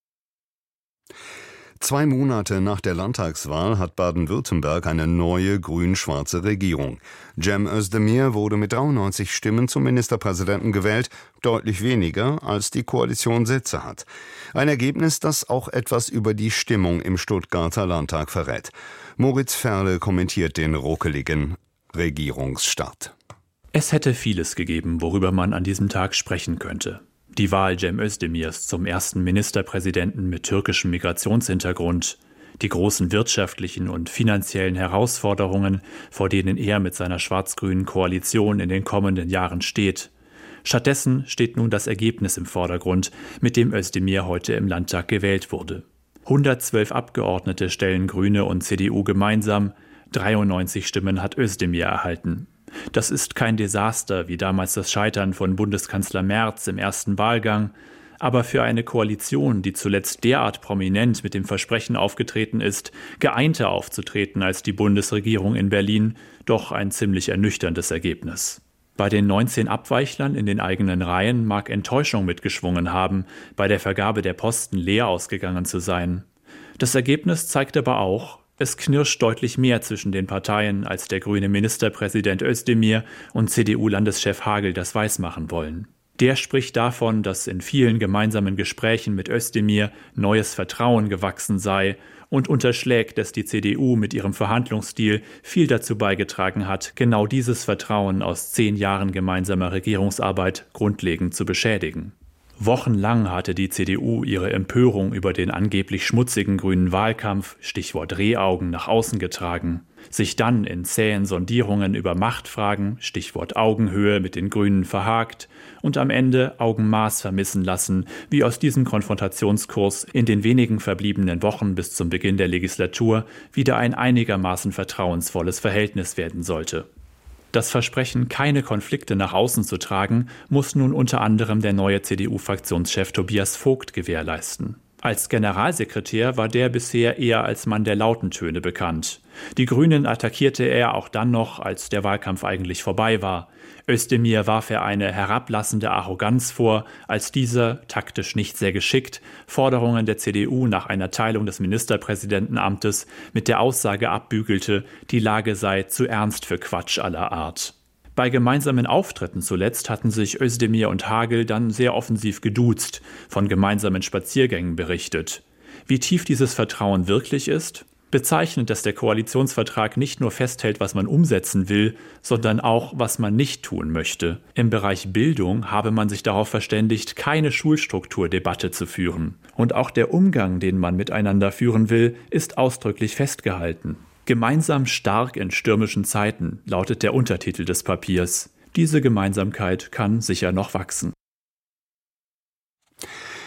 Zwei Monate nach der Landtagswahl hat Baden-Württemberg eine neue grün-schwarze Regierung. Cem Özdemir wurde mit dreiundneunzig Stimmen zum Ministerpräsidenten gewählt, deutlich weniger als die Koalition Sitze hat. Ein Ergebnis, das auch etwas über die Stimmung im Stuttgarter Landtag verrät. Moritz Ferle kommentiert den ruckeligen Regierungsstart. Es hätte vieles gegeben, worüber man an diesem Tag sprechen könnte. Die Wahl Cem Özdemirs zum ersten Ministerpräsidenten mit türkischem Migrationshintergrund, die großen wirtschaftlichen und finanziellen Herausforderungen, vor denen er mit seiner schwarz-grünen Koalition in den kommenden Jahren steht. Stattdessen steht nun das Ergebnis im Vordergrund, mit dem Özdemir heute im Landtag gewählt wurde. hundertzwölf Abgeordnete stellen Grüne und C D U gemeinsam, dreiundneunzig Stimmen hat Özdemir erhalten. Das ist kein Desaster wie damals das Scheitern von Bundeskanzler Merz im ersten Wahlgang, aber für eine Koalition, die zuletzt derart prominent mit dem Versprechen aufgetreten ist, geeinter aufzutreten als die Bundesregierung in Berlin, doch ein ziemlich ernüchterndes Ergebnis. Bei den neunzehn Abweichlern in den eigenen Reihen mag Enttäuschung mitgeschwungen haben, bei der Vergabe der Posten leer ausgegangen zu sein. Das Ergebnis zeigt aber auch, es knirscht deutlich mehr zwischen den Parteien, als der grüne Ministerpräsident Özdemir und C D U-Landeschef Hagel das weismachen wollen. Der spricht davon, dass in vielen gemeinsamen Gesprächen mit Özdemir neues Vertrauen gewachsen sei und unterschlägt, dass die C D U mit ihrem Verhandlungsstil viel dazu beigetragen hat, genau dieses Vertrauen aus zehn Jahren gemeinsamer Regierungsarbeit grundlegend zu beschädigen. Wochenlang hatte die C D U ihre Empörung über den angeblich schmutzigen grünen Wahlkampf, Stichwort Rehaugen, nach außen getragen, sich dann in zähen Sondierungen über Machtfragen, Stichwort Augenhöhe, mit den Grünen verhakt und am Ende Augenmaß vermissen lassen, wie aus diesem Konfrontationskurs in den wenigen verbliebenen Wochen bis zum Beginn der Legislatur wieder ein einigermaßen vertrauensvolles Verhältnis werden sollte. Das Versprechen, keine Konflikte nach außen zu tragen, muss nun unter anderem der neue C D U-Fraktionschef Tobias Vogt gewährleisten. Als Generalsekretär war der bisher eher als Mann der lauten Töne bekannt. Die Grünen attackierte er auch dann noch, als der Wahlkampf eigentlich vorbei war. Özdemir warf er eine herablassende Arroganz vor, als dieser, taktisch nicht sehr geschickt, Forderungen der C D U nach einer Teilung des Ministerpräsidentenamtes mit der Aussage abbügelte, die Lage sei zu ernst für Quatsch aller Art. Bei gemeinsamen Auftritten zuletzt hatten sich Özdemir und Hagel dann sehr offensiv geduzt, von gemeinsamen Spaziergängen berichtet. Wie tief dieses Vertrauen wirklich ist? Bezeichnend, dass der Koalitionsvertrag nicht nur festhält, was man umsetzen will, sondern auch, was man nicht tun möchte. Im Bereich Bildung habe man sich darauf verständigt, keine Schulstrukturdebatte zu führen. Und auch der Umgang, den man miteinander führen will, ist ausdrücklich festgehalten. Gemeinsam stark in stürmischen Zeiten, lautet der Untertitel des Papiers. Diese Gemeinsamkeit kann sicher noch wachsen.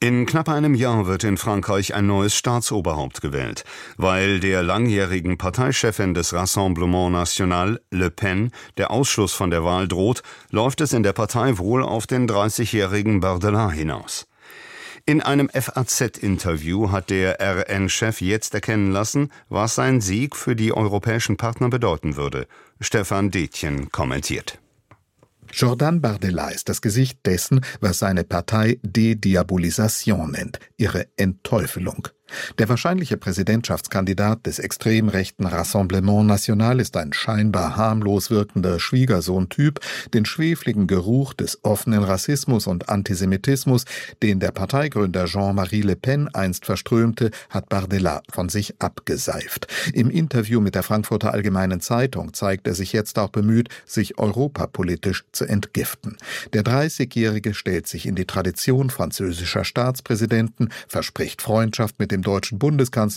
In knapp einem Jahr wird in Frankreich ein neues Staatsoberhaupt gewählt. Weil der langjährigen Parteichefin des Rassemblement National, Le Pen, der Ausschluss von der Wahl droht, läuft es in der Partei wohl auf den dreißigjährigen Bardella hinaus. In einem F A Z-Interview hat der R N-Chef jetzt erkennen lassen, was sein Sieg für die europäischen Partner bedeuten würde. Stefan Detjen kommentiert. Jordan Bardella ist das Gesicht dessen, was seine Partei Dediabolisation nennt, ihre Entteufelung. Der wahrscheinliche Präsidentschaftskandidat des extrem rechten Rassemblement National ist ein scheinbar harmlos wirkender Schwiegersohn-Typ. Den schwefligen Geruch des offenen Rassismus und Antisemitismus, den der Parteigründer Jean-Marie Le Pen einst verströmte, hat Bardella von sich abgeseift. Im Interview mit der Frankfurter Allgemeinen Zeitung zeigt er sich jetzt auch bemüht, sich europapolitisch zu entgiften. Der dreißigjährige stellt sich in die Tradition französischer Staatspräsidenten, verspricht Freundschaft mit dem deutschen Bundeskanzler